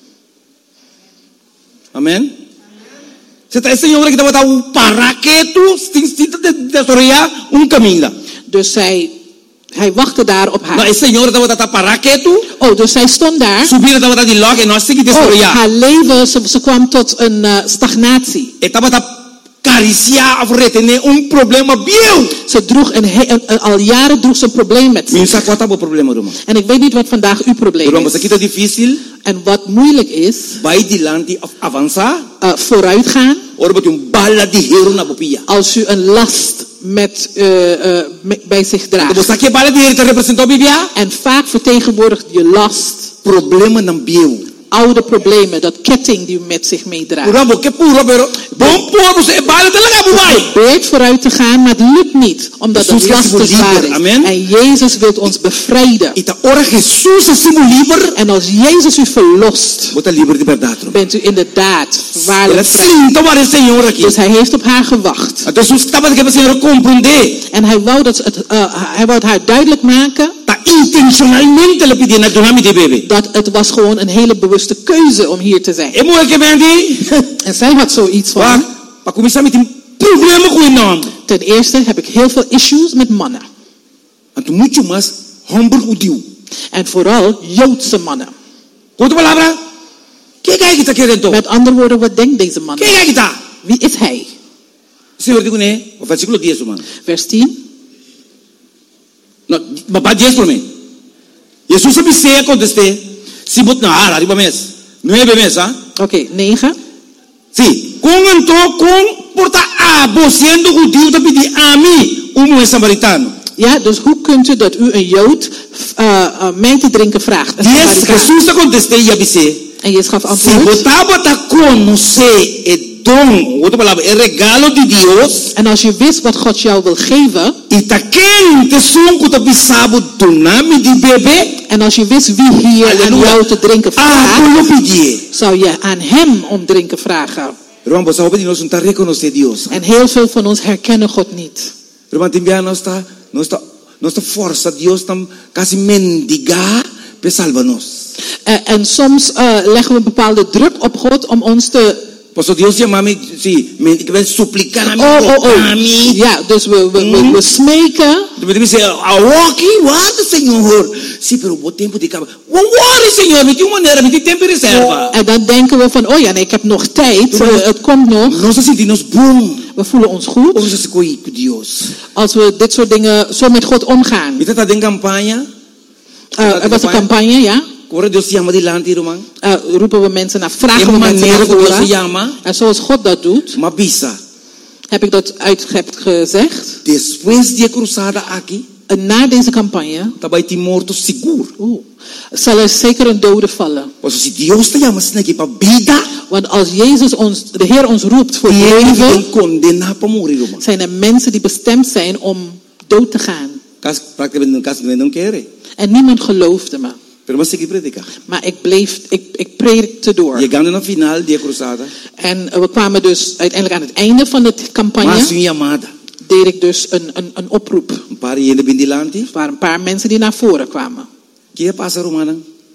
Amém? Você está esse senhor que estava um paraquedo, instinto de desarrollar um caminho. Dus zij, hij wachtte daar op Não, haar. esse senhor estava tá paraquedo, Oh, dus zij stond daar. subir estava tá de logo e nós tem que Oh, desarrollar. haar leven, ze, ze kwam tot een uh, stagnatie. Estava tá cariciar of retener um problema bio. Ze droeg een, he- een, een- al jaren droeg ze een probleem met zich. Minsa qual tá o problema, irmão? En ik weet niet wat vandaag uw probleem Irmão, você is. aqui tá difícil, En wat moeilijk is, vai dilante of avançar, uh, vooruitgaan. ora botar um bala de hero na bopia. Als u een last met, uh, uh, me- bij zich Então, draagt. você que bala de hero te representou a Bíblia? En vaak vertegenwoordigt je last Problema não bio. oude problemen, dat ketting die u met zich meedraagt. Urabo, que puro, pero bom povo, você bala te laga bubai. Probeert vooruit te gaan, maar het lukt niet, omdat Jezus het last is te zwaar liber. is. Amen. En Jezus wil ons bevrijden. E tá ora Jesus assim livre, En als Jezus u verlost, bota livre de verdade. bent u inderdaad Ela waarlijk vrij. sim, tomar o Senhor aqui. Dus hij heeft op haar gewacht. Então Jesus estava que o Senhor compreender. En hij wou, dat het, uh, hij wou het haar duidelijk maken Tá intencionalmente le pedindo na nome de bebê. dat het was gewoon een hele bewuste keuze om hier te zijn. E moe que vendi, En zij had zoiets van, pa, pa começar a ter problema com o nome. ten eerste heb ik heel veel issues met mannen. Então muito mais homem judeu. En vooral Joodse mannen. Com outra palavra, que é que está querendo? Met andere woorden, wat denkt deze man? Que é que está? Wie is hij? O Senhor digo né, o versículo dez, mano. Vers tien. Não, mas dez para mim. Jesus sabe se acontecer. Se botar na área, arriba mês. Nove meses, ah? Oké, negen. Sim. Com então, com porta a você sendo judeu, tá pedir a mim, um samaritano. Ja, dus hoe kunt u dat u een Jood uh, uh, mij te drinken vraagt? Een Yes, Samaritaan. Jesus aconteceu e avise. En Jezus gaf Se antwoord. botava tá conhecer é dom, outra palavra, é regalo de Deus. En als je wist wat God jou wil geven. E tá quente sonco tá bisabo do nome de bebê. En als je wist wie hier aan Halleluja. jou te drinken Ah, vraagt. como pedir. Zou je aan hem om drinken vragen. Irmão, você vai pedir nós não tá reconhecer Deus. En heel veel van ons herkennen God niet. Irmão, também nós tá, nós tá, nós tá força Deus tá quase mendigar para salvar nós. En, en soms uh, leggen we een bepaalde druk op God om ons te. Pastor Deus chama-me, sim, me que vai suplicar a mim, Oh, oh, a oh. mim. Ja, dus we, we, we, we smeken. Tu me dice, aqui, guarda, Senhor. Sim, pero o tempo de cabo. Guarda, Senhor, me tem maneira, me tem tempo de reserva. En dan denken we van, oh ja, nee, ik heb nog tijd. Uh, het komt nog. Nós sentimos bom. We voelen ons goed. Vamos se com Deus. Als we dit soort dingen zo met God omgaan. Me tá em campanha. Uh, er was een campagne, ja. Agora Deus chama de lante, irmão. Uh, roepen we mensen naar, De vragen we mensen maneira naar que Deus se voren. chama, En zoals God dat doet, uma bisa. heb ik dat uit heb gezegd. Depois de cruzada aqui, En na deze campagne, também tem morto seguro. oeh, zal er zeker een dode vallen. Pois se Deus te chama assim aqui para vida, Want als Jezus ons, de Heer ons roept voor ele leven, vai condenar para morrer, irmão. zijn er mensen die bestemd zijn om dood te gaan. Caso praticamente no caso não quer. En niemand geloofde me. Pero mas seguir predicar. Maar ik bleef, ik, ik predikte door. Chegando no final de cruzada, En uh, we kwamen dus uiteindelijk aan het einde van de mas campagne. uma chamada. Deed ik dus een, een, een oproep. Um par de bem delante. Er waren een paar mensen die naar voren kwamen. Que passa, Romana?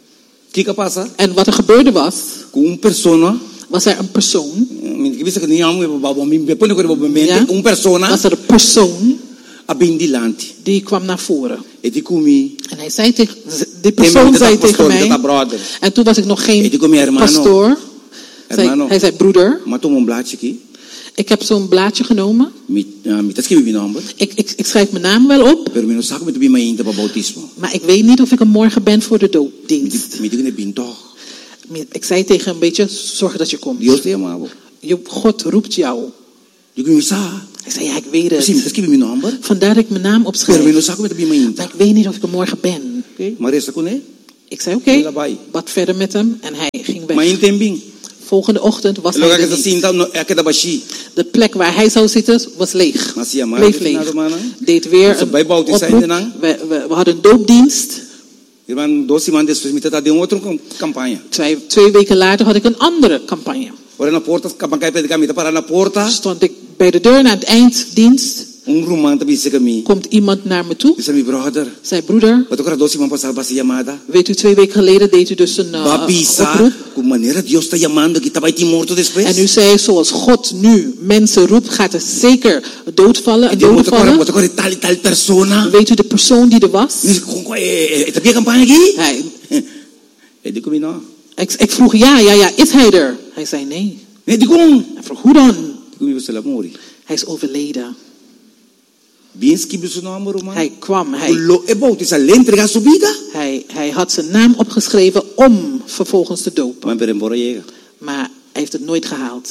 Que que passa? En wat er gebeurde was, Com uma persona, was er een persoon. que bisa que nem amo, babo, me põe no corpo mente, Ja? uma persona Was er een persoon a bem delante. die kwam naar voren. E te comi. En hij zei tegen, die Tem persoon dat zei pastor, tegen mij. dat brother. En toen was ik nog E geen te comi hermano. pastoor. Zei, Hermano. hij zei, broeder, Mas toma um blaadje aqui. ik heb zo'n blaadje genomen. Me, uh, me tá escrevendo meu nome. Ik, ik, ik schrijf mijn naam wel op. Pero me não sabe muito bem ainda para bautismo. Maar ik weet niet of ik er morgen ben voor de dooddienst. Me digo ne bem toch. Ik zei tegen hem een beetje, zorg dat je komt. Dios te llamaba. Je, God roept jou. Yo que me sa. Hij zei, ja, ik weet Sim, het. es que mi nombre. Vandaar dat ik mijn naam Pero me opschrijf. lo saco met de bima. Maar ik weet niet of ik er morgen ben. Okay. Maar resta con él. Ik zei, oké, okay, bad verder met hem en hij ging weg. Maar in tembing. Volgende ochtend was Lo hij que er se niet. sinta no é que da baixi. De plek waar hij zou zitten was leeg. Mas ia Bleef leeg. maar. Deed weer Ze een bij Bauti zijn oproep. dan? We, we, we hadden een doopdienst. Irmão, dois semanas depois me tá de outra campanha. Twee, twee weken later had ik een andere campagne. Ora na porta, campaña predicar me para na porta. Stond ik bij de deur na het einddienst. Um rumano te disse que me. Komt iemand naar me toe. Disse mi brother. Zei broeder. Wat ook dois semanas passar base chamada. Weet u, twee weken geleden deed u dus een uh, Babisa, oproep. com maneira Deus está chamando que estava aí morto depois. En u zei, zoals God nu mensen roept, gaat er zeker doodvallen en Então, doodvallen. wat ook tal tal persona. Weet u de persoon die er was? Está bem campanha aqui? Hij, Ele disse não. ik, ik vroeg, ja, ja, ja, is hij er? Hij zei nee. Ele disse como? Hij vroeg, hoe dan? Como você lá morre? Hij is overleden. Bem esquivo seu nome, Romano. Hij kwam, hij, Lo é bom, isso além entregar sua vida. hij, hij had zijn naam opgeschreven om vervolgens te dopen. Maar per embora chega. Maar hij heeft het nooit gehaald.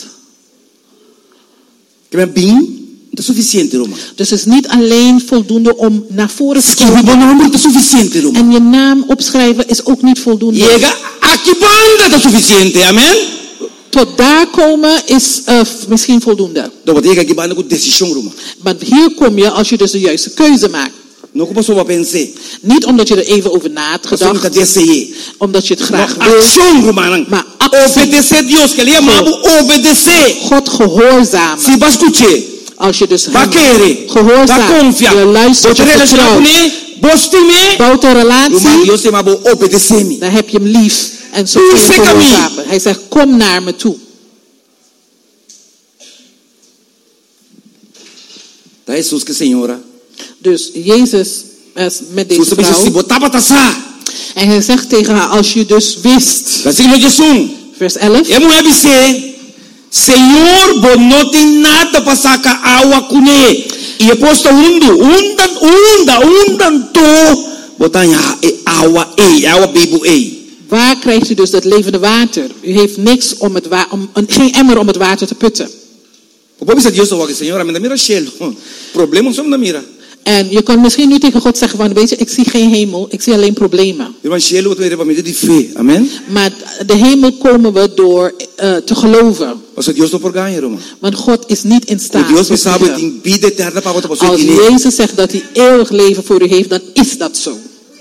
Que é bem, não é suficiente, Romano. Dus het is niet alleen voldoende om naar voren te Escrever komen. bom nome não é suficiente, Romano. En je naam opschrijven is ook niet voldoende. Chega aqui banda é suficiente, amém? Tot daar komen is uh, misschien voldoende. Dan wat chega aqui banda com decisão, Romano. Maar hier kom je als je dus de juiste keuze maakt. Não como só vai pensar. Niet omdat je er even over na hebt Mas só gedacht. que desejar. Omdat je het graag Maar wil. ação, Romano. Maar actie. Obedecer Deus, que ele amava obedecer. God gehoorzamen. Se vai escutar, Als je dus vai hem querer, vai gehoorzaamt, confiar, je luistert, vai je relacionar com vertrouwt, ele, gosta me. bouwt een Romano, relatie, Deus amava obedecer me. dan heb je hem lief. En zo kun je Zeker hem niet. gehoorzamen. Hij zegt, kom naar me toe. Tá Jesus que Senhora. Dus Jezus is met deze Jesus disse, se vrouw. botar para taçar. En hij zegt tegen haar, als je dus wist. Versículo Jesus. Vers elf. É mulher dizer, Senhor, bom não tem nada para sacar água com ele. E depois tá undo, undan, unda, undan to. Botar água, ei, água bebo, ei. Waar krijgt u dus dat levende water? U heeft niks om het wa- om, een, geen emmer om het water te putten. O povo diz Deus, Senhor, me dá mira cielo. Problemas são da mira. En je kan misschien nu tegen God zeggen van, weet je, ik zie geen hemel, ik zie alleen problemen. Irmão, cielo, eu tenho para medir de fé. Amém? Maar de hemel komen we door uh, te geloven. Mas Deus está por ganhar, irmão. Want God is niet in O staat. Deus me tot sabe, liegen. tem vida eterna para outra pessoa Als que nem. Jezus zegt dat hij eeuwig leven voor u heeft, dan is dat zo.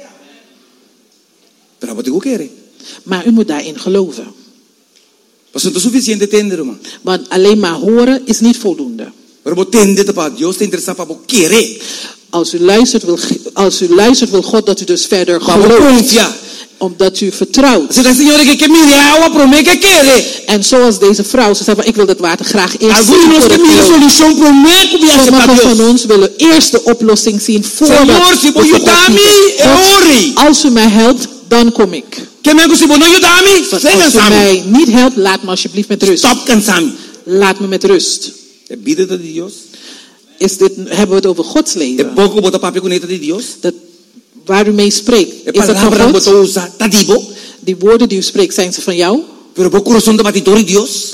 Pero wat eu quero. Maar u moet daarin geloven. Mas não é suficiente entender, irmão. Want alleen maar horen is niet voldoende. Pero você entende para Deus está interessado para você querer. Als u luistert, wil, als u luistert, wil God dat u dus verder Para você gelooft. confiar. Omdat u vertrouwt. Você está, Senhor, que que me dê água para mim que querer. En zoals deze vrouw, ze zei van, ik wil dat water graag eerst zien Alguns nós voor que het me dê geloof. solução para mim que me aceitar Sommigen van Deus. ons willen eerst de oplossing zien voordat Senhor, se we você voor God ajudar me, kiezen. eu God, ore. als u mij helpt, dan kom ik. Que me se você não ajudar me, Want sem als u cansar me. mij niet helpt, laat me alsjeblieft met rust. Stop cansar me. Laat me met rust. É vida de Deus. Is dit, hebben we het over Gods É leven? pouco botar papel com de Deus. Dat, waar u mee spreekt, É is dat van palavra que God? você usa, tá dibo. Die woorden die u spreekt, zijn ze van jou? Pero vos coração de batidor de Deus.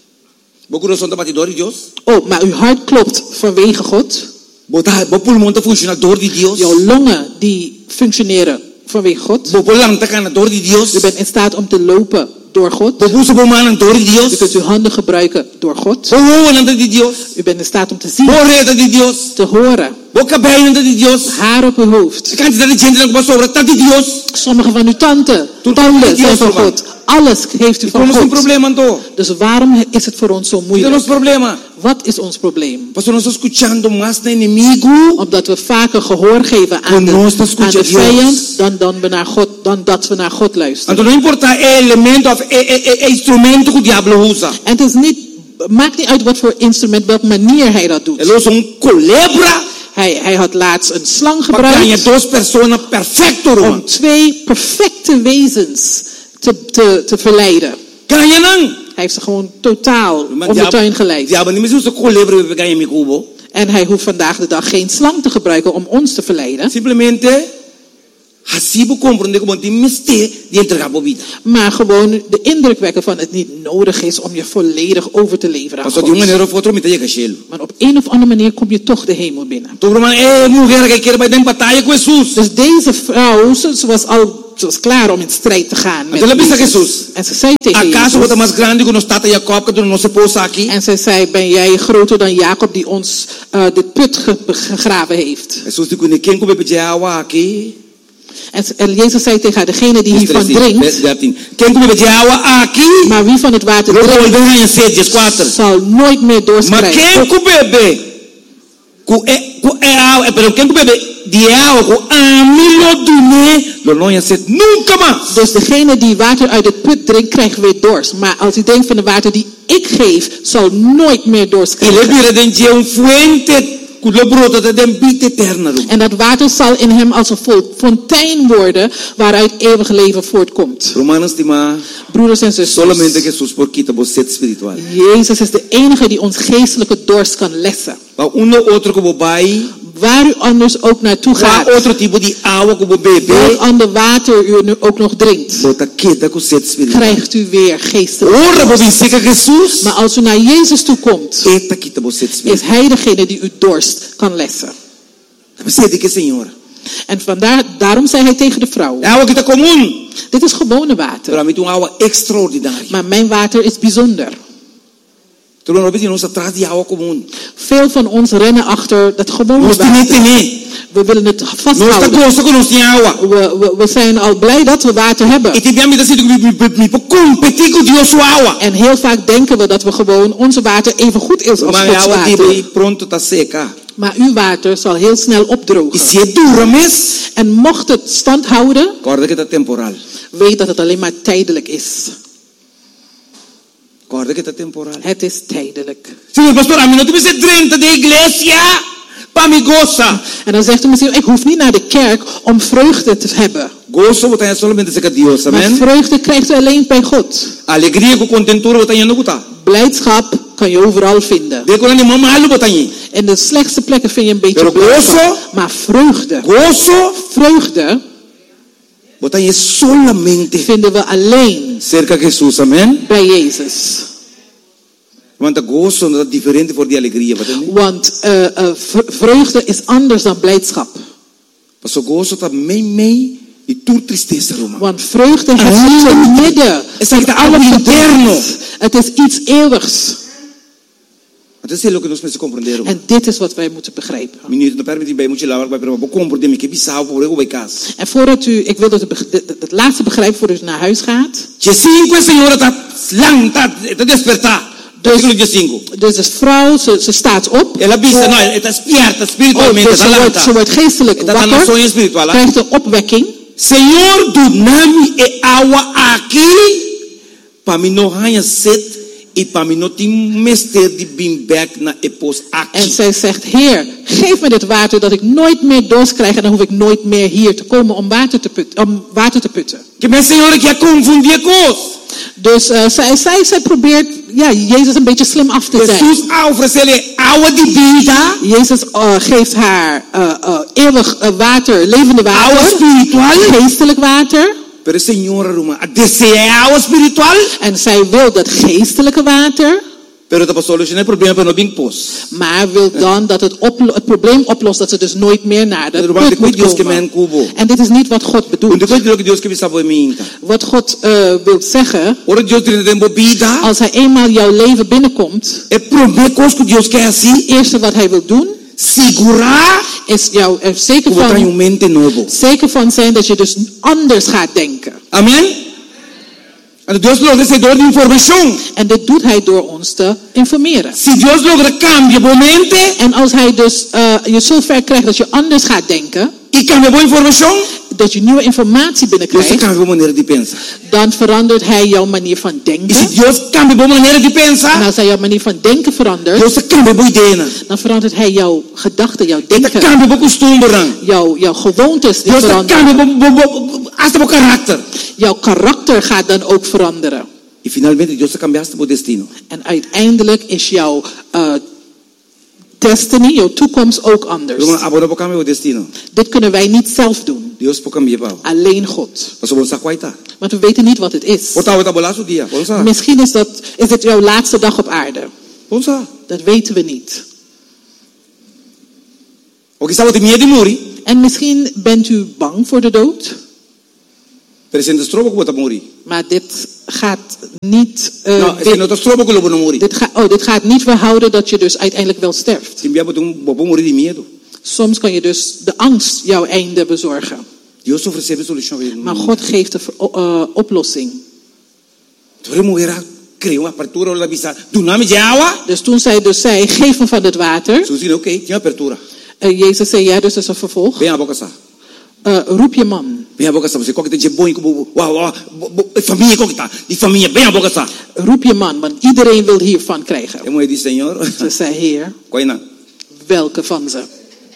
Vos coração de batidor de Deus. Oh, maar uw hart klopt vanwege God. Botar, vos pulmão de funcionador de Deus. Jouw longen die functioneren vanwege God. Vos lang tacanador de Deus. U bent in staat om te lopen door God. Vos usa bom manador de U Deus. kunt uw handen gebruiken door God. Vos oorlando de Deus. U bent in staat om te zien, Vos reta de Deus. te horen. Vos cabelo de Deus. Haar op uw hoofd. A quantidade de gente que passou sobre tá de Deus. Sommige van uw tanden, Toen tanden kwam zijn Dios, van God. Alles heeft u van Como um God. problema então. Dus waarom is het voor ons zo Então moeilijk? nosso problema. Wat is ons probleem? Pastor, nós estamos escutando mais no inimigo. Omdat we vaker gehoor geven aan de, Dan ons te aan de escucha vijand Dios. dan, dan, we naar God, dan dat we naar God luisteren. Então não importa é elemento of é, é, é instrumento que o diabo usa. En het is niet, maakt niet uit wat voor instrument, welke manier hij dat doet. Ele usa um culebra Hij, hij had laatst een slang para ganhar gebruikt duas pessoas perfeito, irmão. om twee perfecte wezens te, te, te verleiden. Ganha não. Hij heeft ze gewoon totaal Mas om de tuin geleid. diabo nem usa culebra para ganhar meu cubo. En hij hoeft vandaag de dag geen slang te gebruiken om ons te verleiden. Simplesmente Así vos comprende como te miste de entregar por vida. Maar gewoon de indruk wekken van het niet nodig is om je volledig over te leveren aan Pastor, de uma God. maneira ou outra, me tem que chelo. Maar op een of andere manier kom je toch de hemel binnen. Tô falando, é mulher que quer vai dar batalha com Jesus. Dus deze vrouw, ze, ze was al ze was klaar om in strijd te gaan met Então ela pensa Jezus. Jesus. En ze zei tegen Acaso você é Jezus. mais grande que o nosso tata Jacob, que não se pousa aqui? En zij zei, ben jij groter dan Jacob die ons uh, dit put ge- gegraven heeft? Jesus disse, quem come pedir água aqui? En, en Jezus zei tegen haar, degene die hiervan drinkt, dertien. Quem come pedir água aqui? maar wie van het water Não drinkt, volverá em sede, quatro. zal nooit meer dorst Mas quem krijgen. come beber? Com é, com é água, perdão, quem come beber de água com a milho do ne, não ia ser nunca mais. Dus degene die water uit het put drinkt, krijgt weer dorst. Maar als hij drinkt van de water die ik geef, zal nooit meer dorst Ele krijgen. vira dentro de um fuente que lo brota de dem vida eterna. En dat water zal in hem als een fo- fontein worden, waaruit eeuwig leven voortkomt. Romanos estima Broeders en zusters, solamente Jesus por quita você espiritual. Jezus is de enige die ons geestelijke dorst kan lessen. Para um ou outro que vai, Waar u anders ook naartoe qual gaat, outro tipo de água que você welk beber, ander water u nu ook nog drinkt, bota queda com sede espiritual. krijgt u weer geestelijke Ora para dorst. vencer que Jesus, Maar als u naar Jezus toe komt, eta quita você is espiritual. Hij degene die uw dorst kan lessen. Você de que Senhor? En vandaar, daarom zei hij tegen de vrouw, É água que está comum, dit is gewone water, para mim é uma água extraordinária. maar mijn water is bijzonder. Tu não vê nós atrás de água comum. Veel van ons rennen achter dat gewone Nós temos water. que We willen het nós está vasthouden. gosto que nós tem água. We, we, we zijn al blij dat we water hebben. E tivemos que decidir que me competir com Deus sua água. En heel vaak denken we dat we gewoon onze water even goed is als Mas a Gods água water. dele pronto está seca. Maar uw water zal heel snel E opdrogen. se é dura mesmo, En mocht het stand houden, guarda que está temporal. weet dat het alleen maar tijdelijk is. Guarda que está temporal. Het is tijdelijk. Senhor pastor, a mim não tem que ser drenta de igreja para me goza. En dan zegt u misschien, ik hoef niet naar de kerk om vreugde te hebben. Gozo botar solamente seca Deus, Maar amém? vreugde krijgt u alleen bij God. Alegria com contentura botar não botar. Blijdschap kan je overal vinden. De quando nem malo botar aí. In de slechtste plekken vind je een beetje Pero blijdschap. gozo- Maar vreugde, Gozo vreugde botar aí solamente vinden we alleen cerca de Jesus, amém? bij Jezus. Want gozo não é diferente voor die alegria, wat é? Want uh, uh, vreugde is anders dan blijdschap. Pastor gozo tá meio meio e tu tristeza, Roma. Want vreugde Ah, heeft te midden is van het alle algo interno. verdriet. Het is iets eeuwigs. Até sei lo que nós precisamos compreender. En dit is wat wij moeten begrijpen. Minuto, não permite bem muito lavar, vai para vou compreender que bizarro por eu vai casa. En voordat u, ik wil dat u beg- het, het laatste begrijpt voordat u naar huis gaat. Je cinco senhora tá lang tá tá despertar. Versículo de cinco. Dus de vrouw, ze, ze staat op. Ela bisa, não, ela está despierta Oh, espiritualmente, dus tá ze, lá. wordt, ze wordt geestelijk Está na wakker. sonho espiritual. lá. Krijgt een opwekking. Senhor, do nome e água aqui, para mim não ganha sede e para mim não tem mestre de bim back na epos En aqui. zij zegt, Heer, geef me dit water dat ik nooit meer dorst krijg. En dan hoef ik nooit meer hier te komen om water te putten. Om water te putten. Que minha senhora quer confundir coisas. Dus uh, zij, zij, zij probeert ja, Jezus een beetje slim af te zijn. Jesus oferece água de vida, Jezus uh, geeft haar uh, uh, eeuwig uh, water, levende água water, espiritual. geestelijk water. Pero senhora, Roma, deseja água espiritual. En zij wil dat geestelijke water, Pero está para solucionar o problema para não vir pos. maar wil dan dat het, oplo- het probleem oplost dat ze dus nooit meer naar de Pero vai put moet Deus que komen. men cubo. En dit is niet wat God Und bedoelt. depois de que Deus que me sabe mim. Wat God uh, wil zeggen, Ora Deus tem tempo vida. als hij eenmaal jouw leven binnenkomt, É primeira coisa que Deus quer assim, het eerste wat hij wil doen, segurar is jou er zeker que botar em van, um mente novo. zeker van zijn dat je dus anders gaat denken. Amém? Então Deus logra esse dor de informação. En dit doet hij door ons te informeren. Se Deus logra cambia a mente En als hij dus uh, je zo ver krijgt dat je anders gaat denken, e cambia a informação, dat je nieuwe informatie Deus binnenkrijgt, cambia a maneira de pensar. dan verandert hij jouw manier van E denken. se Deus cambia a maneira de En pensar, als hij jouw manier van denken verandert, Deus cambia a ideia. dan verandert hij jouw gedachten, jouw Ele denken, cambia a costume. jouw, jouw gewoontes die Deus veranderen. cambia hasta o caráter. Jouw karakter gaat dan ook veranderen. E finalmente Deus cambia hasta o destino. En uiteindelijk is jouw uh, destiny, jouw toekomst ook anders. Agora vou cambiar o destino. Dit kunnen wij niet zelf doen. Dios pode cambiar. Alleen God. Mas vamos saquaita. Want we weten niet wat het is. Wat we tabolazo dia. Vamos. Misschien is, dat, is het jouw laatste dag op aarde. Vamos. Dat weten we niet. O quizá você medo de morrer. En misschien bent u bang voor de dood. Presidente Strobo que bota morrer. Maar dit gaat niet. Uh, No, dit, no Strobo que lobo no morrer. dit, ga, oh, dit gaat niet verhouden dat je dus uiteindelijk wel sterft. Sim, biabo um bobo morrer de medo. Soms kan je dus de angst jouw einde bezorgen. Dios oferece solução. Maar God geeft de uh, oplossing. Toen moera creou uma apertura lá visa. Do nome de água. Dus toen zij dus zei, geef me van het water. Zo zie oké, tinha apertura. Uh, Jezus zei, ja, dus is een vervolg. Bem a boca sa. Uh, roep je man. Bem a boca sa. Você qualquer dia bom como uau uau família qualquer tá. Die família bem a boca sa. Roep je man, want iedereen wil hiervan krijgen. Eu moe die Senhor. Ze zei, Heer, Coina. welke van ze?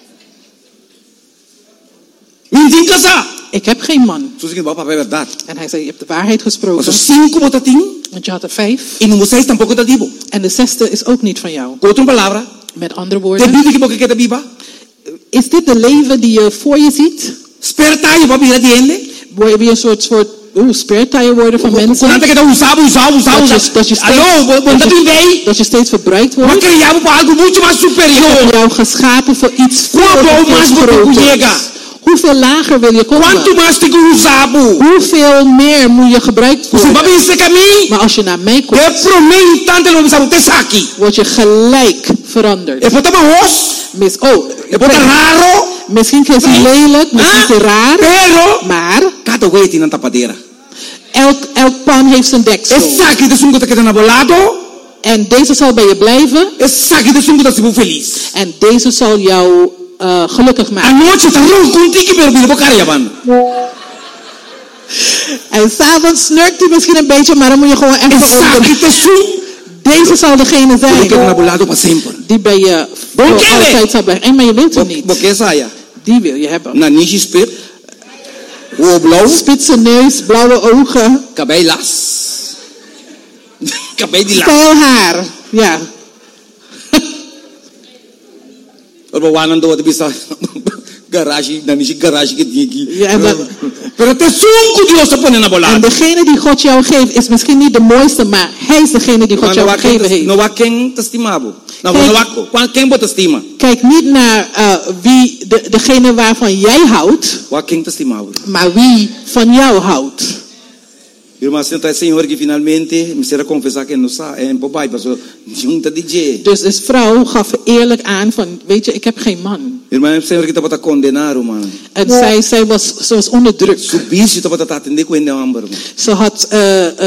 Mintin casa. Ik heb geen man. Zo zie ik papa verdade. En hij zei, je hebt de waarheid gesproken. Mas cinco botatim. Want je had er vijf. E número seis tampouco tá dibo. En de zesde is ook niet van jou. Com outra palavra. Met andere Te woorden. bibi que boca que tá biba. Is dit de leven die je voor je ziet? Sperta je papi die ende. Wil je weer een soort, soort oeh, speertuigen worden van mensen? Quando que tá usado usado usado. Dat je, dat je steeds, Alô, dat bom tá je, bem. dat je steeds verbruikt Mas wordt. criamos para algo muito mais Ik superior. heb jou geschapen voor iets veel Quanto mais você groters. chega. Hoeveel lager wil je Quanto komen? mais te usado. Hoeveel meer moet je gebruikt Você vai worden? vencer caminho. Maar als je naar mij komt, Eu prometo tanto não sabe ter saque. word je gelijk veranderd. Eu vou tomar os. Mis, oh, Eu vou estar raro. misschien is het lelijk, misschien is het raar, Pero maar cada vez tem uma tapadeira. elk, elk pan heeft zijn deksel. Esse saque de sungo que tá nabolado. En deze zal bij je blijven Esse saque de sungo tá se feliz. en deze zal jou uh, gelukkig A maken. noite tá ronco contigo pero vira boca yaban. En s'avonds snurkt hij misschien een beetje, maar dan moet je gewoon Esse even saque onder. de sungo. Deze zal degene Que tá zijn nabolado para sempre. die bij je voor Bom, ken je? altijd zal blijven. En maar je wilt hem niet. Porque saia. Die wil je hebben. Na niche spit. O blauw. Spitse neus, blauwe ogen, Cabelo las. Cabelo de las. stijl haar. Ja. Or wanan do de bisa garage, na niche garage que tinha aqui. Ja, en, dan- Pero te sungo Dios se pone en nabolado. degene die God jou geeft is misschien niet de mooiste, maar hij is degene die God Quando jou va gegeven quem heeft. não va quem te estimava. Não, Kijk. não va quando quem bota estima. Kijk niet naar uh, wie de, degene waarvan jij houdt, Va quem te estimava. maar wie van jou houdt. Irmã, senta aí, Senhor, que finalmente me será confessar que não sabe, é papai, passou junta D J. Dus de vrouw gaf eerlijk aan van, weet je, ik heb geen man. Irmã, Senhor, que está para condenar, man. En zij, zij was, ze was onder druk. Subir, está para atender com ele amber. Ze had uh, uh, uh,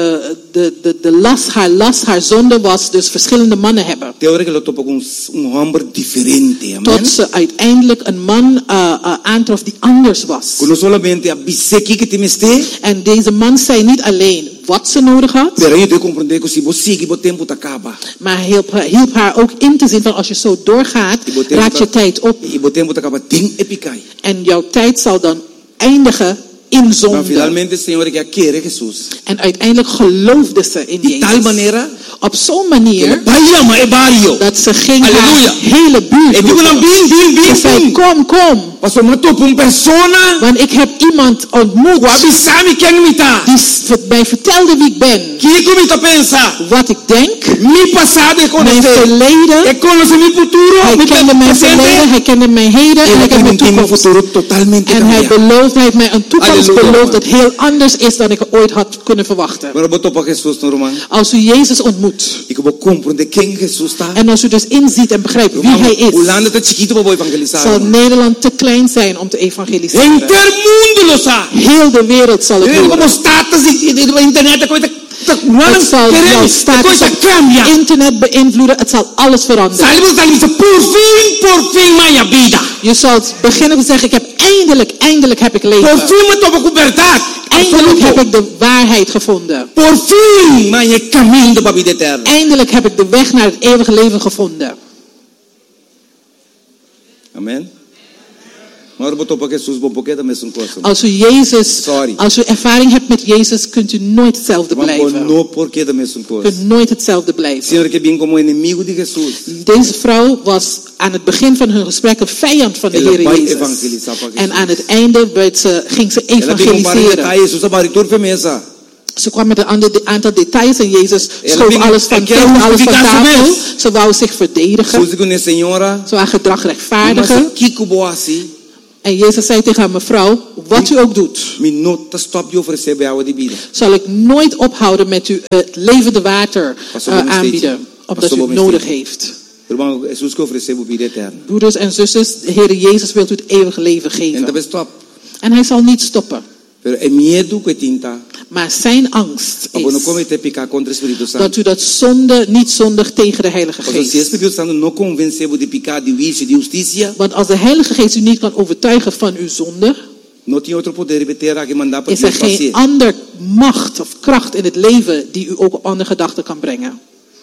de, de, de last, haar last, haar zonde was dus verschillende mannen hebben. Tem hora que ela topa com um amber diferente, amém? Tot ze uiteindelijk een man uh, uh, aantrof die anders was. Não solamente a bisequi que te meste, En deze man zei niet alleen wat ze nodig had, pero eu tenho que compreender que se você seguir, o tempo tá acaba. maar hielp, hielp haar ook in te zien van als je zo doorgaat, E o tempo raakt je tijd op. E o tempo tá acaba, tem epicai. En jouw tijd zal dan eindigen in Mas zonde. finalmente, Senhor, que quer Jesus. En uiteindelijk geloofde ze in De tal Jezus. maneira, Op zo'n manier vai ama é barrio. dat ze ging Halleluja. haar hele buurt E digo não roepen. bim, bim, Ze bim, zei, bim. kom, kom. Pastor, mas tô com uma persona, Want ik heb iemand ontmoet o abissame quem me tá. die s- mij vertelde wie ik ben. Que como tá pensa? Wat ik denk, Mi passado é mijn conhecer. verleden. É conhecer mi futuro, Hij mi kende mijn verleden, presente. hij kende mijn heden en Ele ik heb mijn tem um toekomst. futuro totalmente En hij cambiado. belooft, hij heeft mij een toekomst Halleluja, beloofd man. dat heel anders is dan ik ooit had kunnen verwachten. Agora botou para Jesus, no irmão. Als u Jezus ontmoet E que eu vou compreender quem Jesus está. en als u dus inziet en begrijpt wie hij O is, Holanda tá chiquito para evangelizar. zal irmão. Nederland te klein zijn om te evangeliseren. Inter mundo lo sabe. Heel de wereld zal het Eu como horen. status e de internet, a coisa não Het zal jouw a status coisa op cambia. internet beïnvloeden. Het zal alles veranderen. Salimos dali, por fim, por fim, minha vida. Je zal beginnen te zeggen, ik heb eindelijk, eindelijk heb ik Por leven. fim, eu estou com verdade. Eindelijk heb ik de waarheid gevonden. Por fim, minha caminho para a vida eterna. Eindelijk heb ik de weg naar het eeuwige leven gevonden. Amém? Maar boto pa Jesus bom porque da mesma coisa. Als u Jezus, Sorry. als u ervaring hebt met Jezus, kunt u nooit hetzelfde Maar blijven. no porque da mesma U coisa. kunt nooit hetzelfde blijven. Senhor que vem como inimigo de Jesus. Deze vrouw was aan het begin van hun gesprek een vijand van de Ela Heer vai Jezus. evangelizar para En Jesus. aan het einde werd ze, ging ze Ela vem com vários evangeliseren. detalhes, Jesus abaritor firmeza. Ze kwam met een ander de- aantal details en Jezus Ela schoof vem- alles van, ela quer kreeg alles van justificar tafel. mesmo. Ze wou zich verdedigen. Jesus com senhora. Ze wou haar gedrag rechtvaardigen. Mas Kiko boasi. En Jezus zei tegen haar, mevrouw, wat u ook doet, Minuto stop de oferecer água de vida. zal ik nooit ophouden met u het levende water Pastor uh, Bob Steetje. aanbieden. Omdat Pastor u Bob het nodig Steetje. heeft. Irmão, Jesus que ofereceu vida eterna. Broeders en zusters, de Heer Jezus wil u het eeuwige leven En geven. talvez stop. En hij zal niet stoppen. Pero é medo que tinta. Maar zijn angst Para não is cometer pecar contra o Espírito Santo. dat u dat zonde niet zondigt tegen de Heilige Porque se o Geest. Espírito Santo não convenceu de pecar, de vício, de justiça, Want als de Heilige Geest u niet kan overtuigen van uw zonde, não tinha outro poder de ter que mandar para is er Deus geen fazer. ander macht of kracht in het leven die u ook op andere gedachten kan brengen.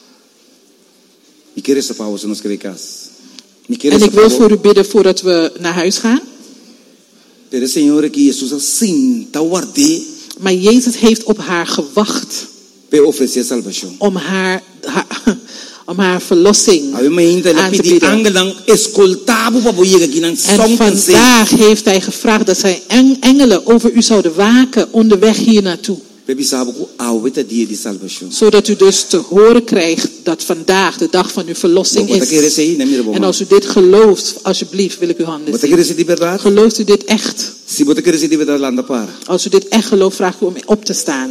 E quer essa pausa nos quer casa. Me quer En essa ik wil pausa. voor u bidden voordat we naar huis gaan. Pero Senhor que Jesus assim tá guardei Maar Jezus heeft op haar gewacht para oferecer salvação. om haar, haar, om haar verlossing Aí me ainda ele aan te pedi bieden. angelang escoltava para boier aqui na En som cansei. vandaag heeft hij gevraagd dat zijn eng- engelen over u zouden waken onderweg hier naartoe. Baby sabe que a dia de salvação. Zodat u dus te horen krijgt dat vandaag de dag van uw verlossing Wat quer is. esse aí, né, meu En irmão? als u dit gelooft, alsjeblieft wil ik uw handen Wat zien. quer esse de verdade? Gelooft u dit echt? Se você quer esse de verdade, lá anda para. Als u dit echt gelooft, vraag ik u om op te staan.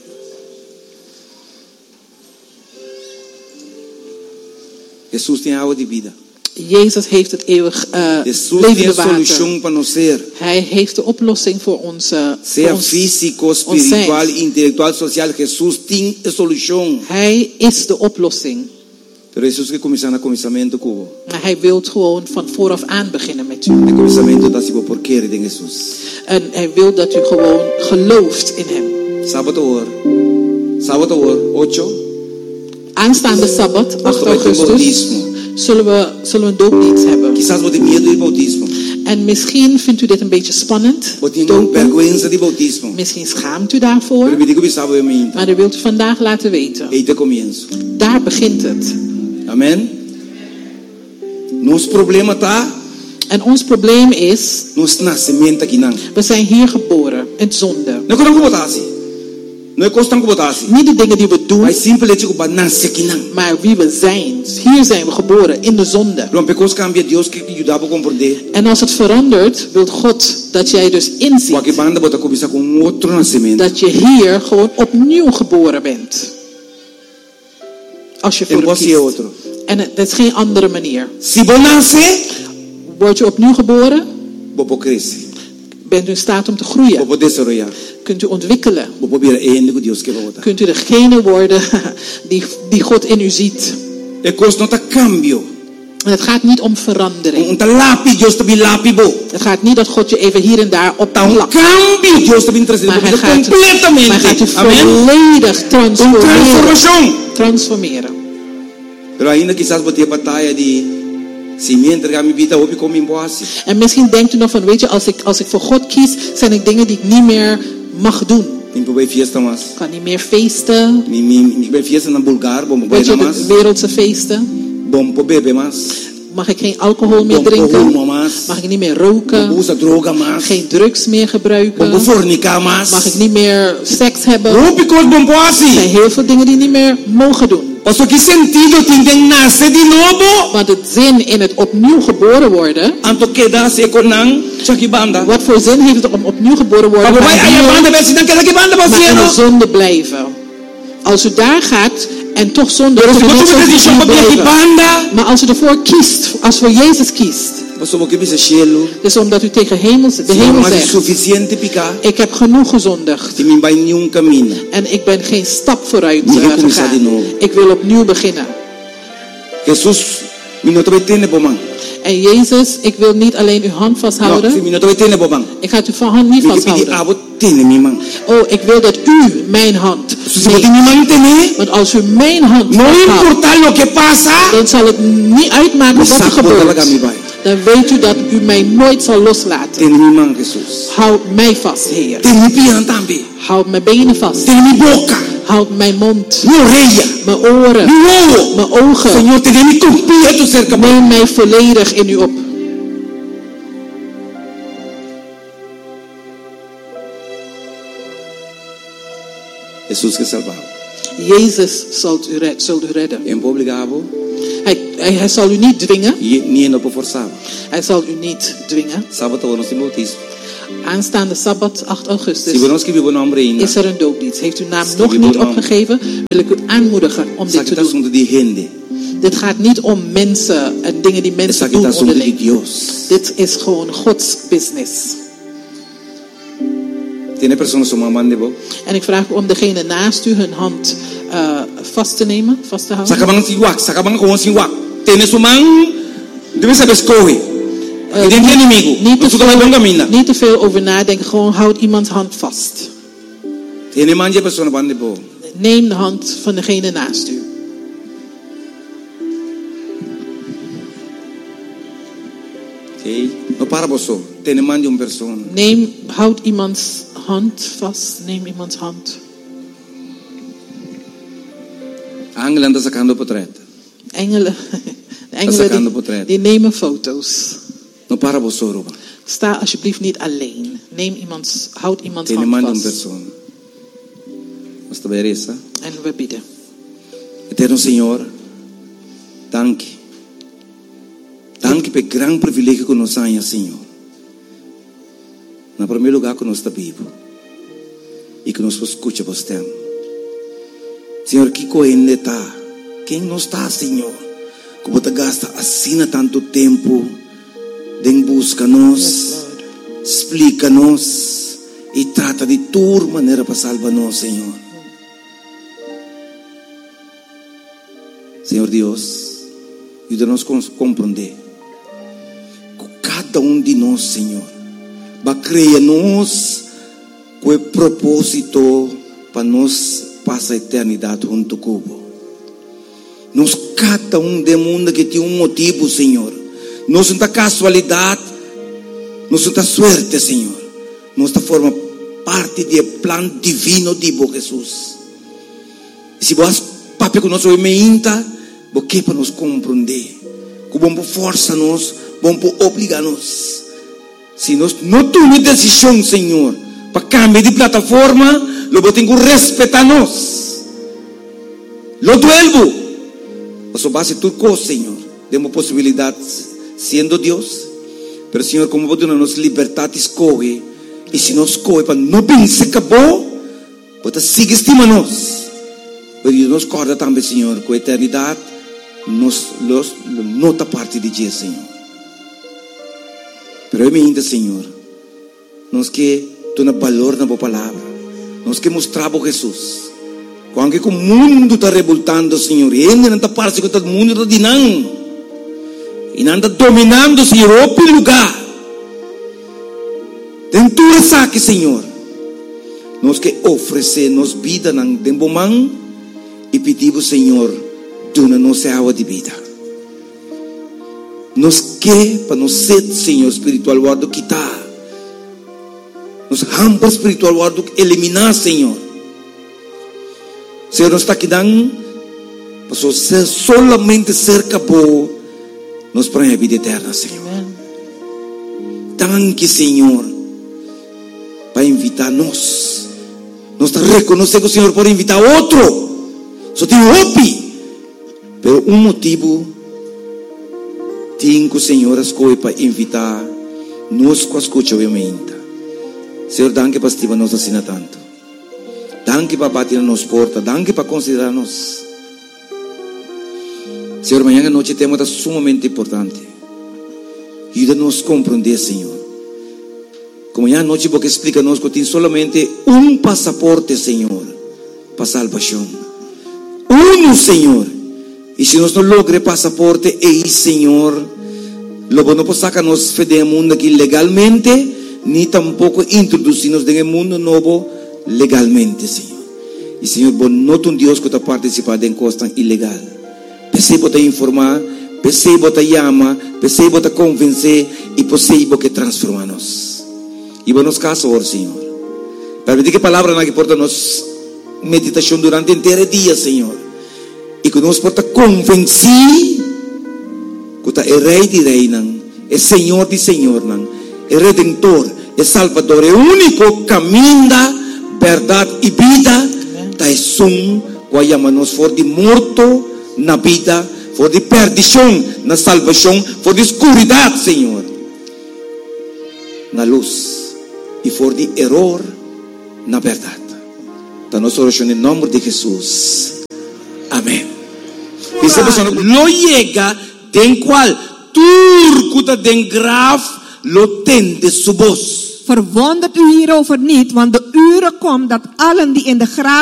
Jesus tem água de vida. Jezus heeft het eeuwig uh, Jesus tem levende a water. solução para nós ser. Hij heeft de oplossing voor onze, voor Seja ons, físico, ons espiritual, zijn. intelectual, social, Jesus tem a solução. Hij is de oplossing. Pero Jesus que começar no começamento com Maar hij wil gewoon van vooraf aan beginnen met u. o começamento da sibo por querer de Jesus. En hij wil dat u gewoon gelooft in hem. Sábado hoor. Sábado hoor, ocho. Aanstaande Sabbat, acht Vai ter augustus, bautismo. zullen we, zullen we een doopdienst hebben. Quizás você tem medo de bautismo. En misschien vindt u dit een beetje spannend. Você tem Dopen. vergonha de bautismo. Misschien schaamt u daarvoor. Pero me digo que sabe me Maar dat wilt u vandaag laten weten. Eita comienzo. Daar begint het. Amém? Nosso problema tá En ons probleem is, nos nascimento aqui não. we zijn hier geboren in zonde. Não é como botar assim. Não é costan como botar assim. Niet de dingen die we doen, Mas simplesmente como nasce aqui não. maar wie we zijn. Hier zijn we geboren, in de zonde. Não pecos cambia Deus que ajudar para compreender. En als het verandert, wil God dat jij dus inziet Porque banda bota começar com outro nascimento. dat je hier gewoon opnieuw geboren bent. Als je voor En hem você é kiest. outro. En het is geen andere manier. Se você nasce, Word je opnieuw geboren, você cresce. bent u in staat om te groeien. Você desarrollar. Kunt u ontwikkelen. Você virar énico Deus que vai botar. Kunt u degene worden die, die God in u ziet. É coisa não tá cambio. En het gaat niet om verandering. Um tá lápis Deus tá bem lápido. Het gaat niet dat God je even hier en daar Tá um opplakt. cambio Deus tá bem trazendo Maar hij para gaat, completamente. maar hij gaat je Amém? volledig Um transformeren. transformação. Transformeren. Pero ainda quizás você a batalha de se me entregar minha vida hoje como imposse. En misschien denkt u nog van, weet je, als ik, als ik voor God kies, zijn er dingen die ik niet meer mag doen. Nem para fiesta mais. Ik kan niet meer feesten. Nem nem nem fiesta na Bulgar, bom Weet para je, mais. de wereldse feesten. Bom para beber mais. Mag ik geen alcohol meer Bom para drinken? fumar mais. Mag ik niet meer roken? Usa droga mais. Geen drugs meer Bom gebruiken? para fornicar mais. Mag ik niet meer seks hebben? Não because bom Er zijn posse. heel veel dingen die je niet meer mogen doen. Pastor, que sentido tem de nascer de novo? Want het zin in het opnieuw geboren worden, Anto queda se conang chaki banda. wat voor zin heeft het om opnieuw geboren worden, Papai maar, vai aí hier- banda, vai se dan queda que banda maar in de pasiano. zonde blijven? Als u daar gaat en toch zonde Pero se kunt u você net me zo deixar opnieuw para que blijven. banda. Maar als u ervoor kiest, als voor Jezus kiest, Pastor, porque bisa cielo. dus omdat u tegen hemel, de Se hemel não é zegt, suficiente picar. ik heb genoeg gezondigd Se me vai nenhum caminho. en ik ben geen stap vooruit Niet uh, começar de novo. gegaan. Ik wil opnieuw beginnen. Jesus, me não vai ter boman. En Jezus, ik wil niet alleen uw hand Não, se vasthouden, me não vai ter boman. ik ga uw hand niet Me que pedir vasthouden. abo tem me man. Oh, ik wil dat u mijn hand Se você neemt. me manter, Want als u mijn hand não vasthoudt, importa lo que passa. dan zal het niet uitmaken Me wat er saco botar lá me gebeurt. vai. dan weet u dat u mij nooit zal loslaten. Tem minha mão, Jesus. Houd mij vast, Heer. Tem minha pian também. Houd mijn benen vast. Tem minha boca. Houd mijn mond. Minha orelha. Mijn oren. Meu olho. Mijn ogen. Senhor, tem me completo cerca. Neem mij volledig in u op. Jesus que salvava. Jezus zult u, red, zult u redden. Em obrigado. Hij, hij, hij zal u niet dwingen. E nem não forçava. Hij zal u niet dwingen. Sábado nós temos batismo. Aanstaande Sabbat, acht augustus, Se nós que vivo no nome ainda. is er een doopdienst. Heeft uw naam nog niet opgegeven, wil ik u aanmoedigen om dit te doen. Dit gaat niet om mensen en dingen die mensen doen onderling. Dit is gewoon Gods business. En ik vraag u om degene naast u hun hand uh, vast te nemen, vast te houden. Uh, niet, niet, te veel, niet te veel over nadenken, gewoon houd iemands hand vast. Neem de hand van degene naast u. Neem, houd iemands hand vast, neem iemands hand. Engelen dat sacando portret. Engelen, de engelen die, die nemen foto's. No para você, Ruba. Sta alsjeblieft niet alleen. Neem iemands, houd iemands hand vast. En we bidden. Eterno Senhor, dank. Dank pelo grande privilégio que nos dá, Senhor. Na primeiro lugar que nós está vivo e que nós escuta você. Senhor, que coisa está? Quem não está, Senhor? Como te gasta assim tanto tempo? Den busca-nos, explica-nos e trata de tua maneira para salvar-nos, Senhor. Senhor Deus, ajuda-nos a compreender que cada um de nós, Senhor, vai criar-nos com o propósito para nós passar a eternidade junto com o nós, cada um de mundo que tem um motivo, Senhor. Não é casualidade, não é sorte, Senhor. Nós forma parte do plano divino de Jesus. E se você papai que nós ouvimos, porque para nos compreender, que bom força nos, bom obrigar nos. Se nós não tomamos decisão, Senhor, para cambiar de plataforma, logo tem que respeitar nós. Lo duelvo, mas o base tudo coisa, Senhor, demos possibilidades. Sendo Deus, pero Senhor, como você nos libertar escolhe, e se nos escolhe para não pensar que acabou, você sigue estimando-nos. Mas nos acorda também, Senhor, com a eternidade, nos, nos, nota parte de Deus, Senhor. Pero eu me ainda, Senhor, nós que tu na valor na boa palavra, nós que mostramos Jesus. Quando que o mundo está revoltando, Senhor, e ainda não está parecendo que o mundo está dinando. E anda dominando, Senhor, o lugar. Dentro dessa aqui, Senhor, nós que oferecemos vida na dembomão e pedimos, Senhor, dona nossa água de vida. Nós que para nós sede, Senhor, espiritual guardo quitar, nos hampa espiritual guardo eliminar, Senhor. Senhor, nós está aqui dando, para ser solamente cerca boa. Nos para a vida eterna, Senhor. Danke, Senhor, para invitar-nos. Nós reconhecemos, Senhor, por invitar outro. Só tem opi. Pero um motivo tem que o Senhor escolhe para invitar nos com a escuta, obviamente. Senhor, danke para estimar-nos assim tanto. Danke para bater nos portas. Danke para considerar-nos. Senhor, amanhã à noite tema sumamente importante. Ajuda-nos a compreender, Senhor. Como amanhã à noite você explica-nos que tem somente um passaporte, Senhor, para salvação. Um, Senhor. E se nós não logramos passaporte, aí, Senhor, logo não podemos sacar-nos do mundo aqui legalmente, nem tampouco introduzir-nos no mundo novo legalmente, Senhor. E, Senhor, bom, não é um Deus que está participando em coisa ilegal. Percebo te informar, percebo te llama, percebo te convence y percebo que transforma-nos. E vamos caso, oh Senhor. Permite que a palavra não que porta nos meditação durante o inteiro dia, Senhor. E que nos porta convencer que tu é Rei de Rei, é Senhor de Senhor, é Redentor, é Salvador, é o único caminho, verdade e vida. Ta é som que chama-nos for de morto na vida, for de perdição na salvação, for de escuridade, Senhor, na luz. E for de error na verdade. Então nós oramos em nome de Jesus. Amém. Essa pessoa não chega den qual turkuta den graaf lo tende su voz. Verwondert u hierover niet, want de uren komt dat allen die in de graaf